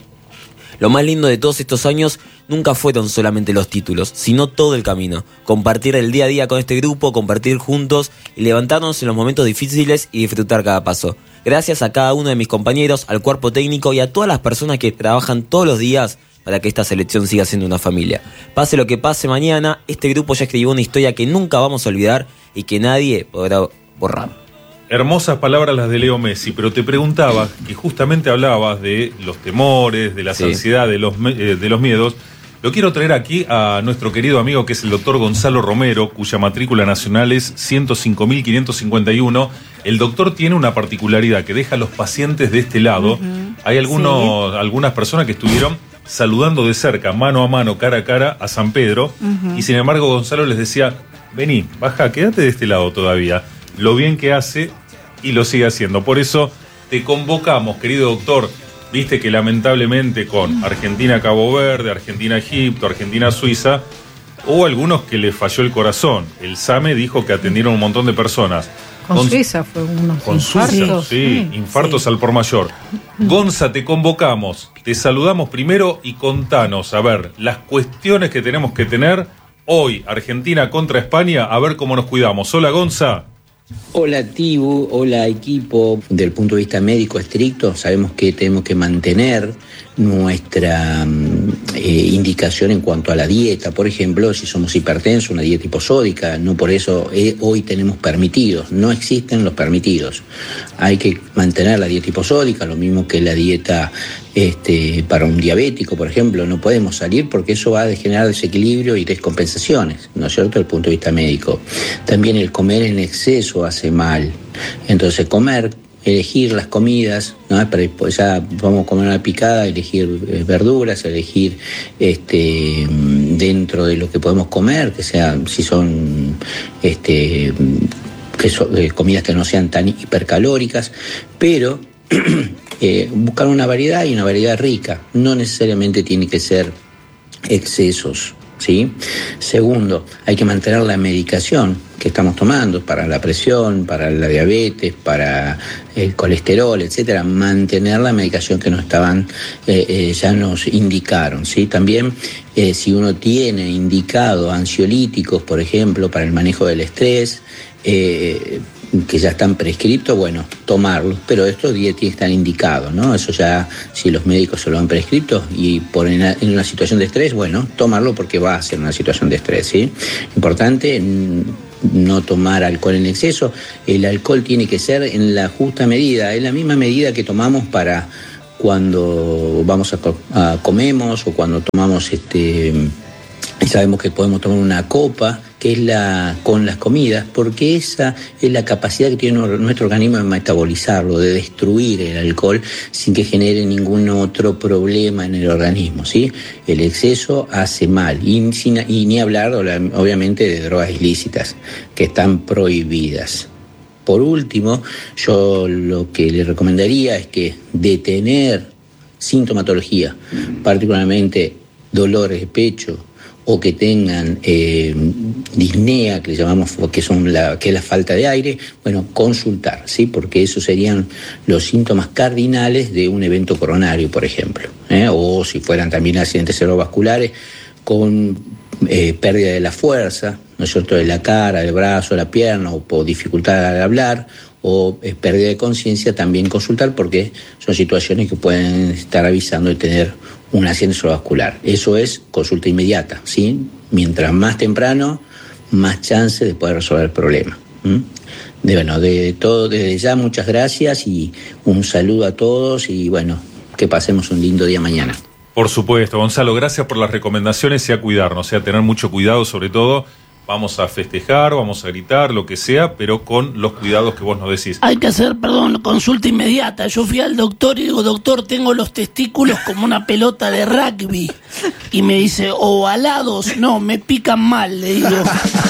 lo más lindo de todos estos años nunca fueron solamente los títulos, sino todo el camino. Compartir el día a día con este grupo, compartir juntos y levantarnos en los momentos difíciles y disfrutar cada paso. Gracias a cada uno de mis compañeros, al cuerpo técnico y a todas las personas que trabajan todos los días para que esta selección siga siendo una familia. Pase lo que pase mañana, este grupo ya escribió una historia que nunca vamos a olvidar y que nadie podrá borrar. Hermosas palabras las de Leo Messi, pero te preguntaba, que justamente hablabas de los temores, de la Sí. ansiedad, de los, eh, de los miedos. Lo quiero traer aquí a nuestro querido amigo, que es el doctor Gonzalo Romero, cuya matrícula nacional es ciento cinco mil quinientos cincuenta y uno. El doctor tiene una particularidad que deja a los pacientes de este lado. Uh-huh. Hay algunos, Sí. algunas personas que estuvieron saludando de cerca, mano a mano, cara a cara, a San Pedro. Uh-huh. Y sin embargo Gonzalo les decía: vení, baja, quédate de este lado todavía. Lo bien que hace y lo sigue haciendo. Por eso te convocamos, querido doctor. Viste que lamentablemente con Argentina-Cabo Verde, Argentina-Egipto, Argentina-Suiza, hubo algunos que les falló el corazón. El SAME dijo que atendieron un montón de personas. Con, Con- Suiza fue uno. Con Suiza, infartos, sí, infartos al por mayor. Gonza, te convocamos, te saludamos primero y contanos, a ver, las cuestiones que tenemos que tener hoy, Argentina contra España, a ver cómo nos cuidamos. Hola, Gonza. Hola Tibu, hola equipo. Del punto de vista médico estricto, sabemos que tenemos que mantener nuestra eh, indicación en cuanto a la dieta. Por ejemplo, si somos hipertensos, una dieta hiposódica, no por eso eh, hoy tenemos permitidos, no existen los permitidos. Hay que mantener la dieta hiposódica, lo mismo que la dieta este, para un diabético, por ejemplo. No podemos salir porque eso va a generar desequilibrio y descompensaciones, ¿no es cierto?, desde el punto de vista médico. También el comer en exceso hace mal. Entonces, comer, elegir las comidas, ¿no? Para, ya vamos a comer una picada, elegir eh, verduras, elegir este, dentro de lo que podemos comer, que sea, si son este, que so, eh, comidas que no sean tan hipercalóricas, pero eh, buscar una variedad y una variedad rica. No necesariamente tiene que ser excesos, ¿sí? Segundo, hay que mantener la medicación que estamos tomando para la presión, para la diabetes, para el colesterol, etcétera. Mantener la medicación que nos estaban, eh, eh, ya nos indicaron, ¿sí? También, eh, si uno tiene indicado ansiolíticos, por ejemplo, para el manejo del estrés, eh, que ya están prescriptos, bueno, tomarlos, pero estos días tienen que estar indicados, ¿no? Eso ya, si los médicos se lo han prescrito y por en, en una situación de estrés, bueno, tomarlo porque va a ser una situación de estrés, ¿sí? Importante, no tomar alcohol en exceso. El alcohol tiene que ser en la justa medida, en la misma medida que tomamos para cuando vamos a, a comemos o cuando tomamos este... Sabemos que podemos tomar una copa, que es la con las comidas, porque esa es la capacidad que tiene nuestro organismo de metabolizarlo, de destruir el alcohol sin que genere ningún otro problema en el organismo, ¿sí? El exceso hace mal, y, sin, y ni hablar, obviamente, de drogas ilícitas, que están prohibidas. Por último, yo lo que le recomendaría es que detener sintomatología, particularmente dolores de pecho, o que tengan eh, disnea, que le llamamos, que son la, que es la falta de aire, bueno, consultar, ¿sí? Porque esos serían los síntomas cardinales de un evento coronario, por ejemplo, ¿eh? O si fueran también accidentes cerebrovasculares con eh, pérdida de la fuerza, ¿no es cierto?, de la cara, del brazo, la pierna, o por dificultad al hablar, o eh, pérdida de conciencia, también consultar, porque son situaciones que pueden estar avisando de tener un accidente cerebrovascular. Eso es consulta inmediata, ¿sí? Mientras más temprano, más chance de poder resolver el problema. ¿Mm? De, bueno, de todo, desde ya, muchas gracias y un saludo a todos y bueno, que pasemos un lindo día mañana. Por supuesto, Gonzalo, gracias por las recomendaciones y a cuidarnos, y a tener mucho cuidado, sobre todo. Vamos a festejar, vamos a gritar, lo que sea, pero con los cuidados que vos nos decís. Hay que hacer, perdón, consulta inmediata. Yo fui al doctor y digo, doctor, tengo los testículos como una pelota de rugby. Y me dice, ovalados, no, me pican mal, le digo.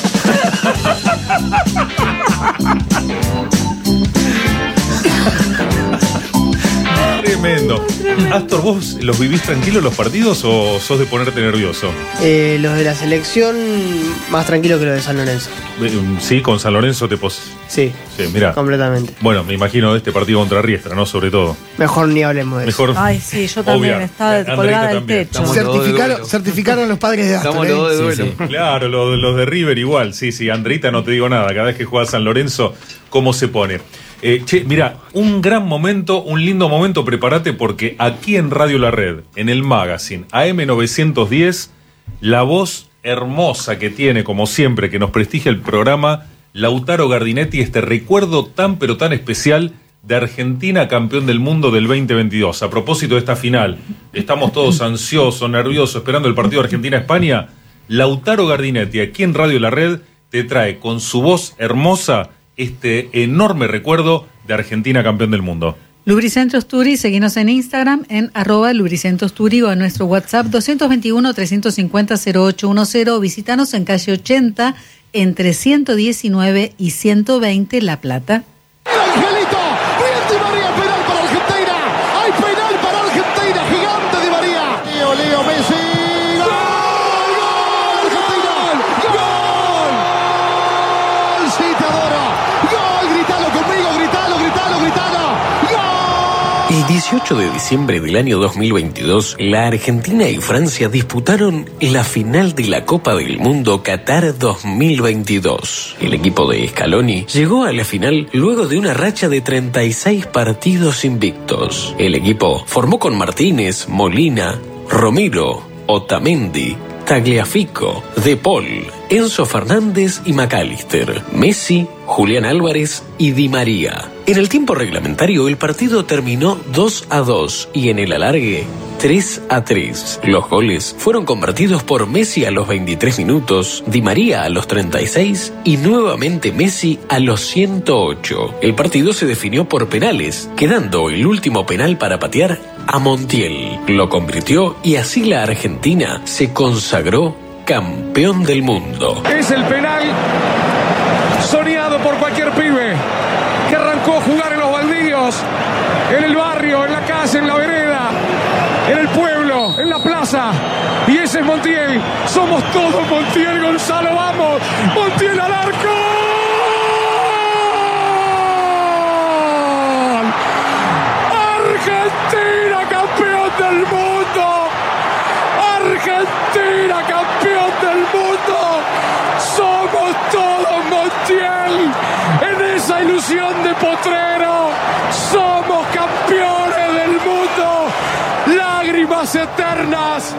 Tremendo. Astor, ¿vos los vivís tranquilos los partidos o sos de ponerte nervioso? Eh, los de la selección, más tranquilo que los de San Lorenzo. Sí, con San Lorenzo te pos... Sí, sí, mira. Completamente. Bueno, me imagino de este partido contra Riestra, ¿no? Sobre todo. Mejor ni hablemos de Mejor... eso. Ay, sí, yo también Obvia. estaba colgada del también. techo. Certificaron, certificaron los padres de Astor. Estamos los de duelo. Sí, sí. Claro, los, los de River igual. Sí, sí, Andreita, no te digo nada. Cada vez que juega San Lorenzo, ¿cómo se pone? Eh, che, mira, un gran momento, un lindo momento, prepárate porque aquí en Radio La Red, en el Magazine, A M novecientos diez, la voz hermosa que tiene, como siempre, que nos prestigia el programa, Lautaro Gardinetti, este recuerdo tan pero tan especial de Argentina campeón del mundo del veinte veintidós. A propósito de esta final, estamos todos ansiosos, nerviosos, esperando el partido de Argentina-España. Lautaro Gardinetti, aquí en Radio La Red, te trae con su voz hermosa este enorme recuerdo de Argentina campeón del mundo. Lubricentros Turi, seguinos en Instagram en arroba Lubricentros Turi o en nuestro WhatsApp doscientos veintiuno, trescientos cincuenta, cero ocho diez. Visítanos en calle ochenta entre ciento diecinueve y ciento veinte La Plata. Angelito, bien Di María, penal para Argentina. Hay penal para Argentina, gigante Di María. Leo, Leo, Messi. El dieciocho de diciembre del año dos mil veintidós, la Argentina y Francia disputaron la final de la Copa del Mundo Qatar dos mil veintidós. El equipo de Scaloni llegó a la final luego de una racha de treinta y seis partidos invictos. El equipo formó con Martínez, Molina, Romero, Otamendi, Tagliafico, De Paul, Enzo Fernández y McAllister, Messi, Julián Álvarez y Di María. En el tiempo reglamentario el partido terminó dos a dos y en el alargue tres a tres. Los goles fueron convertidos por Messi a los veintitrés minutos, Di María a los treinta y seis y nuevamente Messi a los ciento ocho. El partido se definió por penales, quedando el último penal para patear a Montiel. Lo convirtió y así la Argentina se consagró campeón del mundo. Es el penal soñado por cualquier pibe que arrancó a jugar en los baldíos, en el barrio, en la casa, en la vereda, en el pueblo, en la plaza. Y ese es Montiel. Somos todos Montiel, Gonzalo, vamos. Montiel al arco. Argentina campeón del mundo. Argentina campeón del mundo. Somos todos Montiel. En esa ilusión de potrero. Somos campeones del mundo. Lágrimas eternas.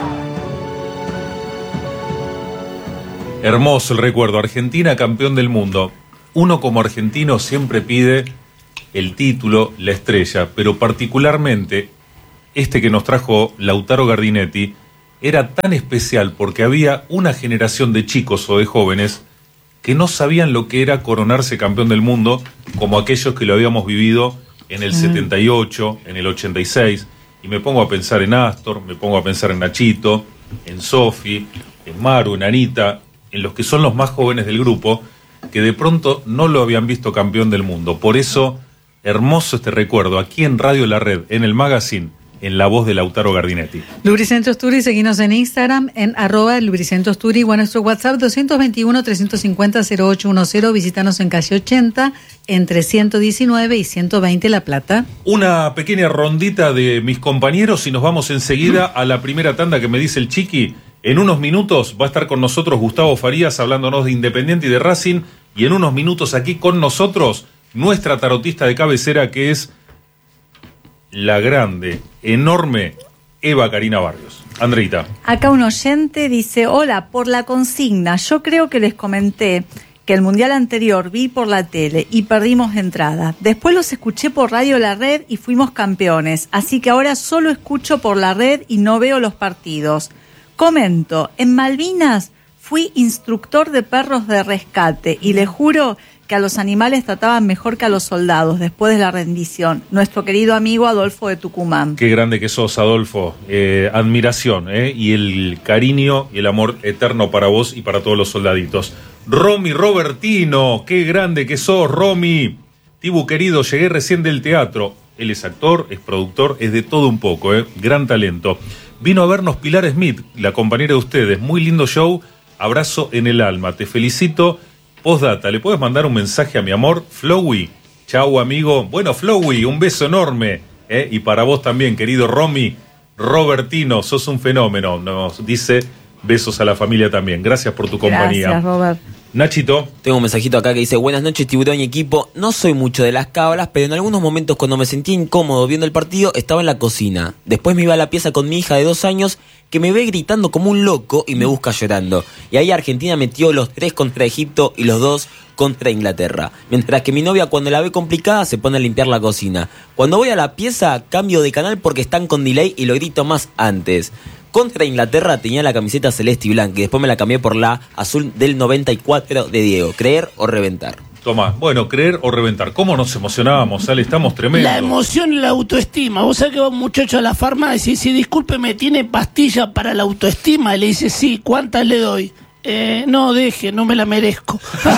Hermoso el recuerdo. Argentina campeón del mundo. Uno como argentino siempre pide el título, la estrella, pero particularmente este que nos trajo Lautaro Gardinetti era tan especial porque había una generación de chicos o de jóvenes que no sabían lo que era coronarse campeón del mundo, como aquellos que lo habíamos vivido en el setenta y ocho, en el ochenta y seis, y me pongo a pensar en Astor, me pongo a pensar en Nachito, en Sofi, en Maru, en Anita, en los que son los más jóvenes del grupo, que de pronto no lo habían visto campeón del mundo. Por eso, hermoso este recuerdo, aquí en Radio La Red, en el magazine, en la voz de Lautaro Gardinetti. Lubricentros Turi, seguinos en Instagram, en arroba Lubricentros Turi, o a nuestro WhatsApp dos dos uno, tres cinco cero, cero ocho uno cero, visítanos en calle ochenta, entre ciento diecinueve y ciento veinte La Plata. Una pequeña rondita de mis compañeros y nos vamos enseguida a la primera tanda que me dice el Chiqui. En unos minutos va a estar con nosotros Gustavo Farías hablándonos de Independiente y de Racing, y en unos minutos aquí con nosotros nuestra tarotista de cabecera, que es la grande, enorme Eva Karina Barrios. Andreita. Acá un oyente dice: hola, por la consigna, yo creo que les comenté que el mundial anterior vi por la tele y perdimos entrada. Después los escuché por Radio La Red y fuimos campeones, así que ahora solo escucho por la red y no veo los partidos. Comento, en Malvinas fui instructor de perros de rescate y les juro que a los animales trataban mejor que a los soldados después de la rendición. Nuestro querido amigo Adolfo de Tucumán. Qué grande que sos, Adolfo. Eh, admiración, ¿eh? Y el cariño y el amor eterno para vos y para todos los soldaditos. Romy Robertino, qué grande que sos, Romy. Tibu querido, llegué recién del teatro. Él es actor, es productor, es de todo un poco, ¿eh? Gran talento. Vino a vernos Pilar Smith, la compañera de ustedes. Muy lindo show. Abrazo en el alma. Te felicito. Postdata, ¿le puedes mandar un mensaje a mi amor? Flowey. Chau, amigo. Bueno, Flowey, un beso enorme. ¿eh? Y para vos también, querido Romy Robertino, sos un fenómeno. Nos dice besos a la familia también. Gracias por tu compañía. Gracias, Robert. Nachito. Tengo un mensajito acá que dice: buenas noches, Tiburón y equipo. No soy mucho de las cábalas, pero en algunos momentos cuando me sentía incómodo viendo el partido estaba en la cocina. Después me iba a la pieza con mi hija de dos años que me ve gritando como un loco y me busca llorando. Y ahí Argentina metió los tres contra Egipto y los dos contra Inglaterra. Mientras que mi novia, cuando la ve complicada, se pone a limpiar la cocina. Cuando voy a la pieza cambio de canal porque están con delay y lo grito más antes. Contra Inglaterra tenía la camiseta celeste y blanca y después me la cambié por la azul del noventa y cuatro de Diego. ¿Creer o reventar? Toma, bueno, creer o reventar. ¿Cómo nos emocionábamos, Ale? Estamos tremendos. La emoción y la autoestima. Vos sabés que va un muchacho a la farmacia y dice: discúlpeme, ¿tiene pastilla para la autoestima? Y le dice: sí, ¿cuántas le doy? Eh, no, deje, no me la merezco.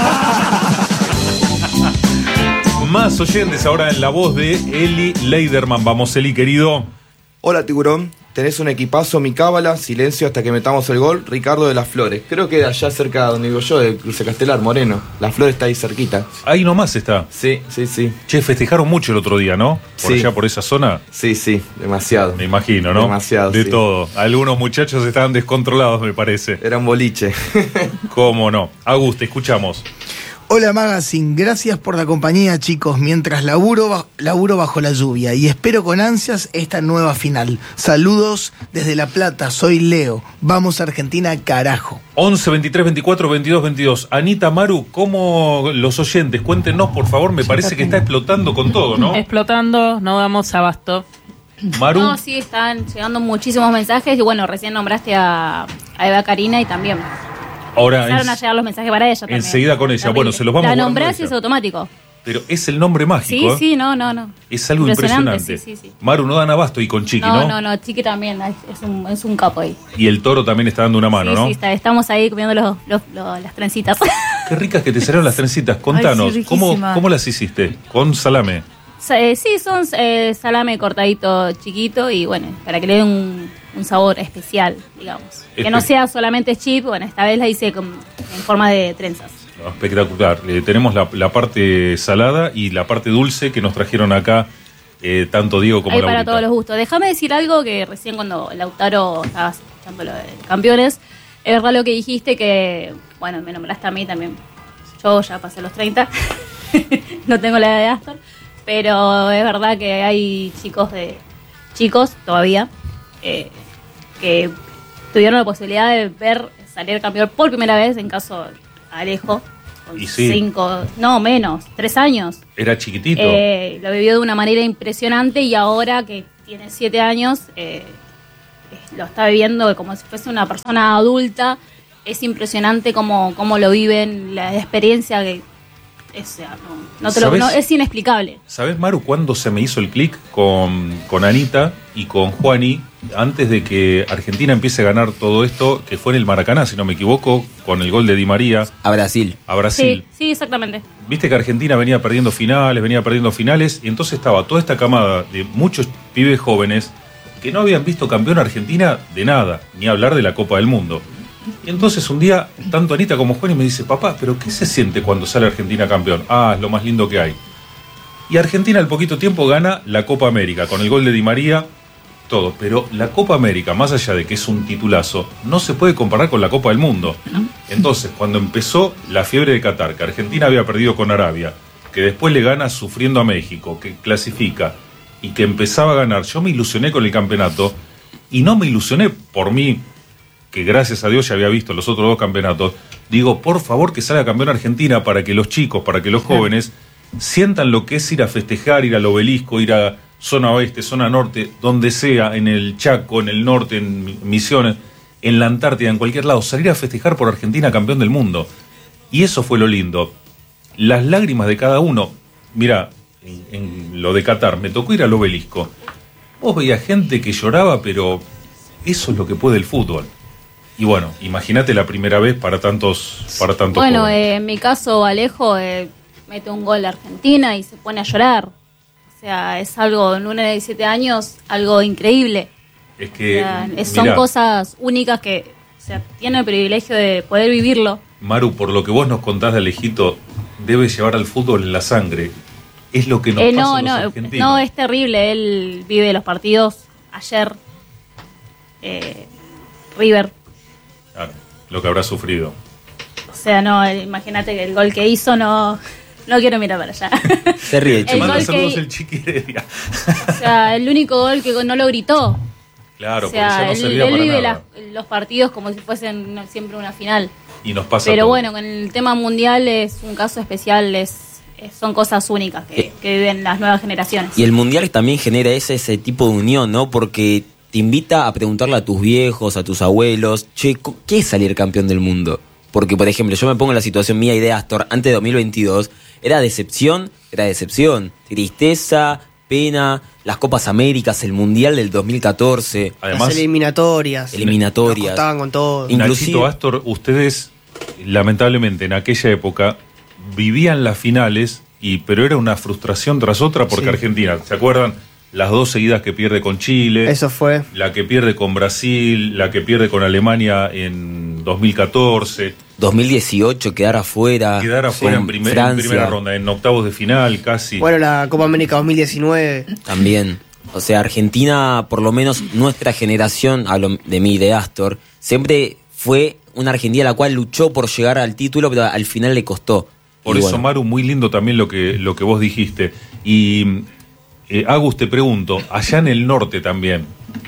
Más oyentes ahora en la voz de Eli Leiderman. Vamos, Eli, querido. Hola, Tiburón. Tenés un equipazo, mi cábala, silencio hasta que metamos el gol. Ricardo de las Flores. Creo que de allá cerca donde digo yo, de Cruce Castelar, Moreno. La Flores está ahí cerquita. Ahí nomás está. Sí, sí, sí. Che, festejaron mucho el otro día, ¿no? Por Sí. allá, por esa zona. Sí, sí, demasiado. Me imagino, ¿no? Demasiado, De sí. todo. Algunos muchachos estaban descontrolados, me parece. Era un boliche. ¿Cómo no? Agus, te escuchamos. Hola Magazine, gracias por la compañía, chicos, mientras laburo, ba- laburo bajo la lluvia y espero con ansias esta nueva final. Saludos desde La Plata, soy Leo. Vamos Argentina, carajo. once, veintitrés, veinticuatro, veintidós, veintidós. Anita, Maru, ¿cómo los oyentes? Cuéntenos, por favor, me parece que está explotando con todo, ¿no? Explotando, no damos abasto. Maru. No, sí, están llegando muchísimos mensajes y bueno, recién nombraste a, a Eva Karina y también Ahora, empezaron en- a llegar los mensajes para ella también. enseguida con ella. Terrible. Bueno, se los vamos La guardando nombrás a y ella. es automático. Pero es el nombre Sí, mágico, ¿eh? sí, no, no, no. Es algo impresionante. Sí, sí, sí. Maru, no dan abasto y con Chiqui, No, ¿no? no, no, Chiqui también es es un, es un capo ahí. Y el toro también está dando una mano, sí, ¿no? sí, está- estamos ahí comiendo los, los- los- las trencitas. Qué ricas que te salieron las trencitas. Contanos, sí, ¿cómo, riquísima. ¿cómo las hiciste? ¿Con salame? Sa- eh, sí, son eh, salame cortadito chiquito y bueno, para que le dé un, un sabor especial, digamos. Que no Espe- sea solamente chip, bueno, esta vez la hice con- en forma de trenzas. No, espectacular. Eh, tenemos la, la parte salada y la parte dulce que nos trajeron acá eh, tanto Diego como Ahí Laurita. para todos los gustos. Déjame decir algo que recién cuando Lautaro estaba escuchando lo de campeones, es verdad lo que dijiste que, bueno, me nombraste a mí también. Yo ya pasé los treinta. no tengo la edad de Astor, pero es verdad que hay chicos de chicos todavía eh, que tuvieron la posibilidad de ver salir campeón por primera vez, en caso Alejo, con Y sí. cinco, no menos, tres años. Era chiquitito. Eh, lo vivió de una manera impresionante y ahora que tiene siete años, eh, lo está viviendo como si fuese una persona adulta. Es impresionante cómo, cómo lo viven, la experiencia que es, o sea, no, no te lo, ¿Sabes? no, es inexplicable. ¿Sabes, Maru, cuándo se me hizo el clic con, con Anita y con Juani? Antes de que Argentina empiece a ganar todo esto, que fue en el Maracaná, si no me equivoco, con el gol de Di María. A Brasil. A Brasil. Sí, sí, exactamente. Viste que Argentina venía perdiendo finales, venía perdiendo finales, y entonces estaba toda esta camada de muchos pibes jóvenes que no habían visto campeón a Argentina de nada, ni hablar de la Copa del Mundo. Y entonces un día, tanto Anita como Juan me dice, papá, ¿pero qué se siente cuando sale Argentina campeón? Ah, es lo más lindo que hay. Y Argentina al poquito tiempo gana la Copa América, con el gol de Di María, todo. Pero la Copa América, más allá de que es un titulazo, no se puede comparar con la Copa del Mundo. Entonces, cuando empezó la fiebre de Qatar, que Argentina había perdido con Arabia, que después le gana sufriendo a México, que clasifica, y que empezaba a ganar, yo me ilusioné con el campeonato, y no me ilusioné por mí, que gracias a Dios ya había visto los otros dos campeonatos. Digo, por favor que salga campeón Argentina para que los chicos, para que los jóvenes sientan lo que es ir a festejar, ir al obelisco, ir a zona oeste, zona norte, donde sea, en el Chaco, en el norte, en Misiones, en la Antártida, en cualquier lado, salir a festejar por Argentina campeón del mundo. Y eso fue lo lindo. Las lágrimas de cada uno. Mira, en, en lo de Qatar, me tocó ir al obelisco. Vos veías gente que lloraba, pero eso es lo que puede el fútbol. Y bueno, imagínate la primera vez para tantos, para tantos Bueno, jóvenes. eh, en mi caso, Alejo eh, mete un gol a Argentina y se pone a llorar. O sea, es algo, en una de diecisiete años, algo increíble. Es que, O sea, es- son mirá, cosas únicas que, o sea, tiene el privilegio de poder vivirlo. Maru, por lo que vos nos contás de Alejito, debe llevar al fútbol en la sangre. Es lo que nos Eh, pasa no, a los no, argentinos. no, es terrible. Él vive los partidos. Ayer, eh, River. Claro, lo que habrá sufrido. O sea, no, eh, imagínate que el gol que hizo no, no quiero mirar para allá. Se ríe, El Te manda gol saludos que- el Chiqui Heredia. O sea, el único gol que no lo gritó. Claro, O sea, porque ya no él, servía él para vive nada. las- los partidos como si fuesen no, siempre una final. Y nos pasa Pero todo. bueno, con el tema mundial es un caso especial, es, es- son cosas únicas que, que viven las nuevas generaciones. Y el mundial también genera ese, ese tipo de unión, ¿no? Porque te invita a preguntarle a tus viejos, a tus abuelos, che, co- ¿qué es salir campeón del mundo? Porque, por ejemplo, yo me pongo en la situación mía y de Astor, antes de dos mil veintidós, era decepción, era decepción, tristeza, pena, las Copas Américas, el Mundial del dos mil catorce. Las eliminatorias. Eliminatorias. Nos costaban con todo. Nachito, Astor, ustedes, lamentablemente, en aquella época, vivían las finales, y pero era una frustración tras otra porque Sí. Argentina, ¿se acuerdan? Las dos seguidas que pierde con Chile. Eso fue. La que pierde con Brasil, la que pierde con Alemania en dos mil catorce. dos mil dieciocho, quedar afuera. Quedar afuera con en, primer- en Francia. primera ronda, en octavos de final casi. Bueno, la Copa América dos mil diecinueve. También. O sea, Argentina, por lo menos nuestra generación, hablo de mí, de Astor, siempre fue una Argentina la cual luchó por llegar al título, pero al final le costó. Por Y eso, bueno, Maru, muy lindo también lo que, lo que vos dijiste. Y, eh, Agus, te pregunto, allá en el norte también,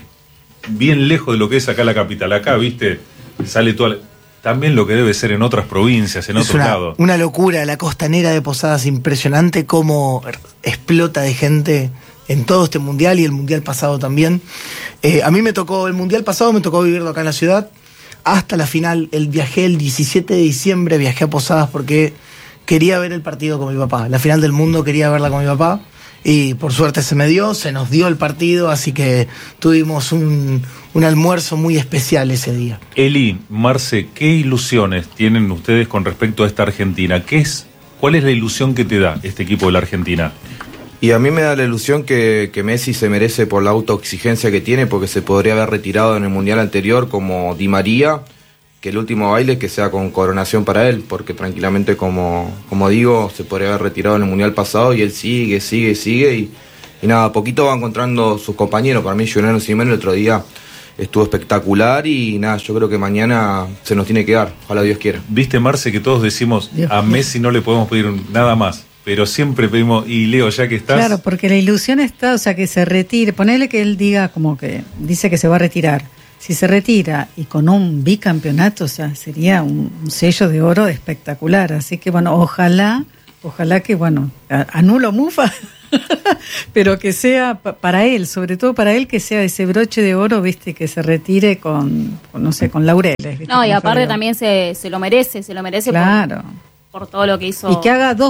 bien lejos de lo que es acá la capital, acá, viste, sale toda la- también lo que debe ser en otras provincias, en Es otros una, lados. una locura, la costanera de Posadas, impresionante cómo explota de gente en todo este mundial y el mundial pasado también. Eh, a mí me tocó, el mundial pasado me tocó vivirlo acá en la ciudad, hasta la final. El viajé el diecisiete de diciembre, viajé a Posadas porque quería ver el partido con mi papá. La final del mundo quería verla con mi papá. Y por suerte se me dio, se nos dio el partido, así que tuvimos un, un almuerzo muy especial ese día. Eli, Marce, ¿qué ilusiones tienen ustedes con respecto a esta Argentina? ¿Qué es, ¿Cuál es la ilusión que te da este equipo de la Argentina? Y a mí me da la ilusión que, que Messi se merece por la autoexigencia que tiene, porque se podría haber retirado en el Mundial anterior como Di María, que el último baile que sea con coronación para él, porque tranquilamente, como, como digo, se podría haber retirado en el Mundial pasado y él sigue, sigue, sigue y, y nada, a poquito va encontrando sus compañeros. Para mí, Juliano Simeone el otro día estuvo espectacular y nada, yo creo que mañana se nos tiene que dar, ojalá Dios quiera. Viste, Marce, que todos decimos, a Messi no le podemos pedir nada más. pero siempre pedimos, y Leo, ya que estás... Claro, porque la ilusión está, o sea, que se retire, ponele que él diga como que, dice que se va a retirar. Si se retira y con un bicampeonato, o sea, sería un, un sello de oro espectacular. Así que bueno, ojalá, ojalá que, bueno, anulo Mufa, pero que sea pa- para él, sobre todo para él, que sea ese broche de oro, viste, que se retire con, con no sé, con laureles. ¿viste? No, y Con aparte flores. también se, se lo merece, se lo merece Claro. por, por todo lo que hizo. Y que haga dos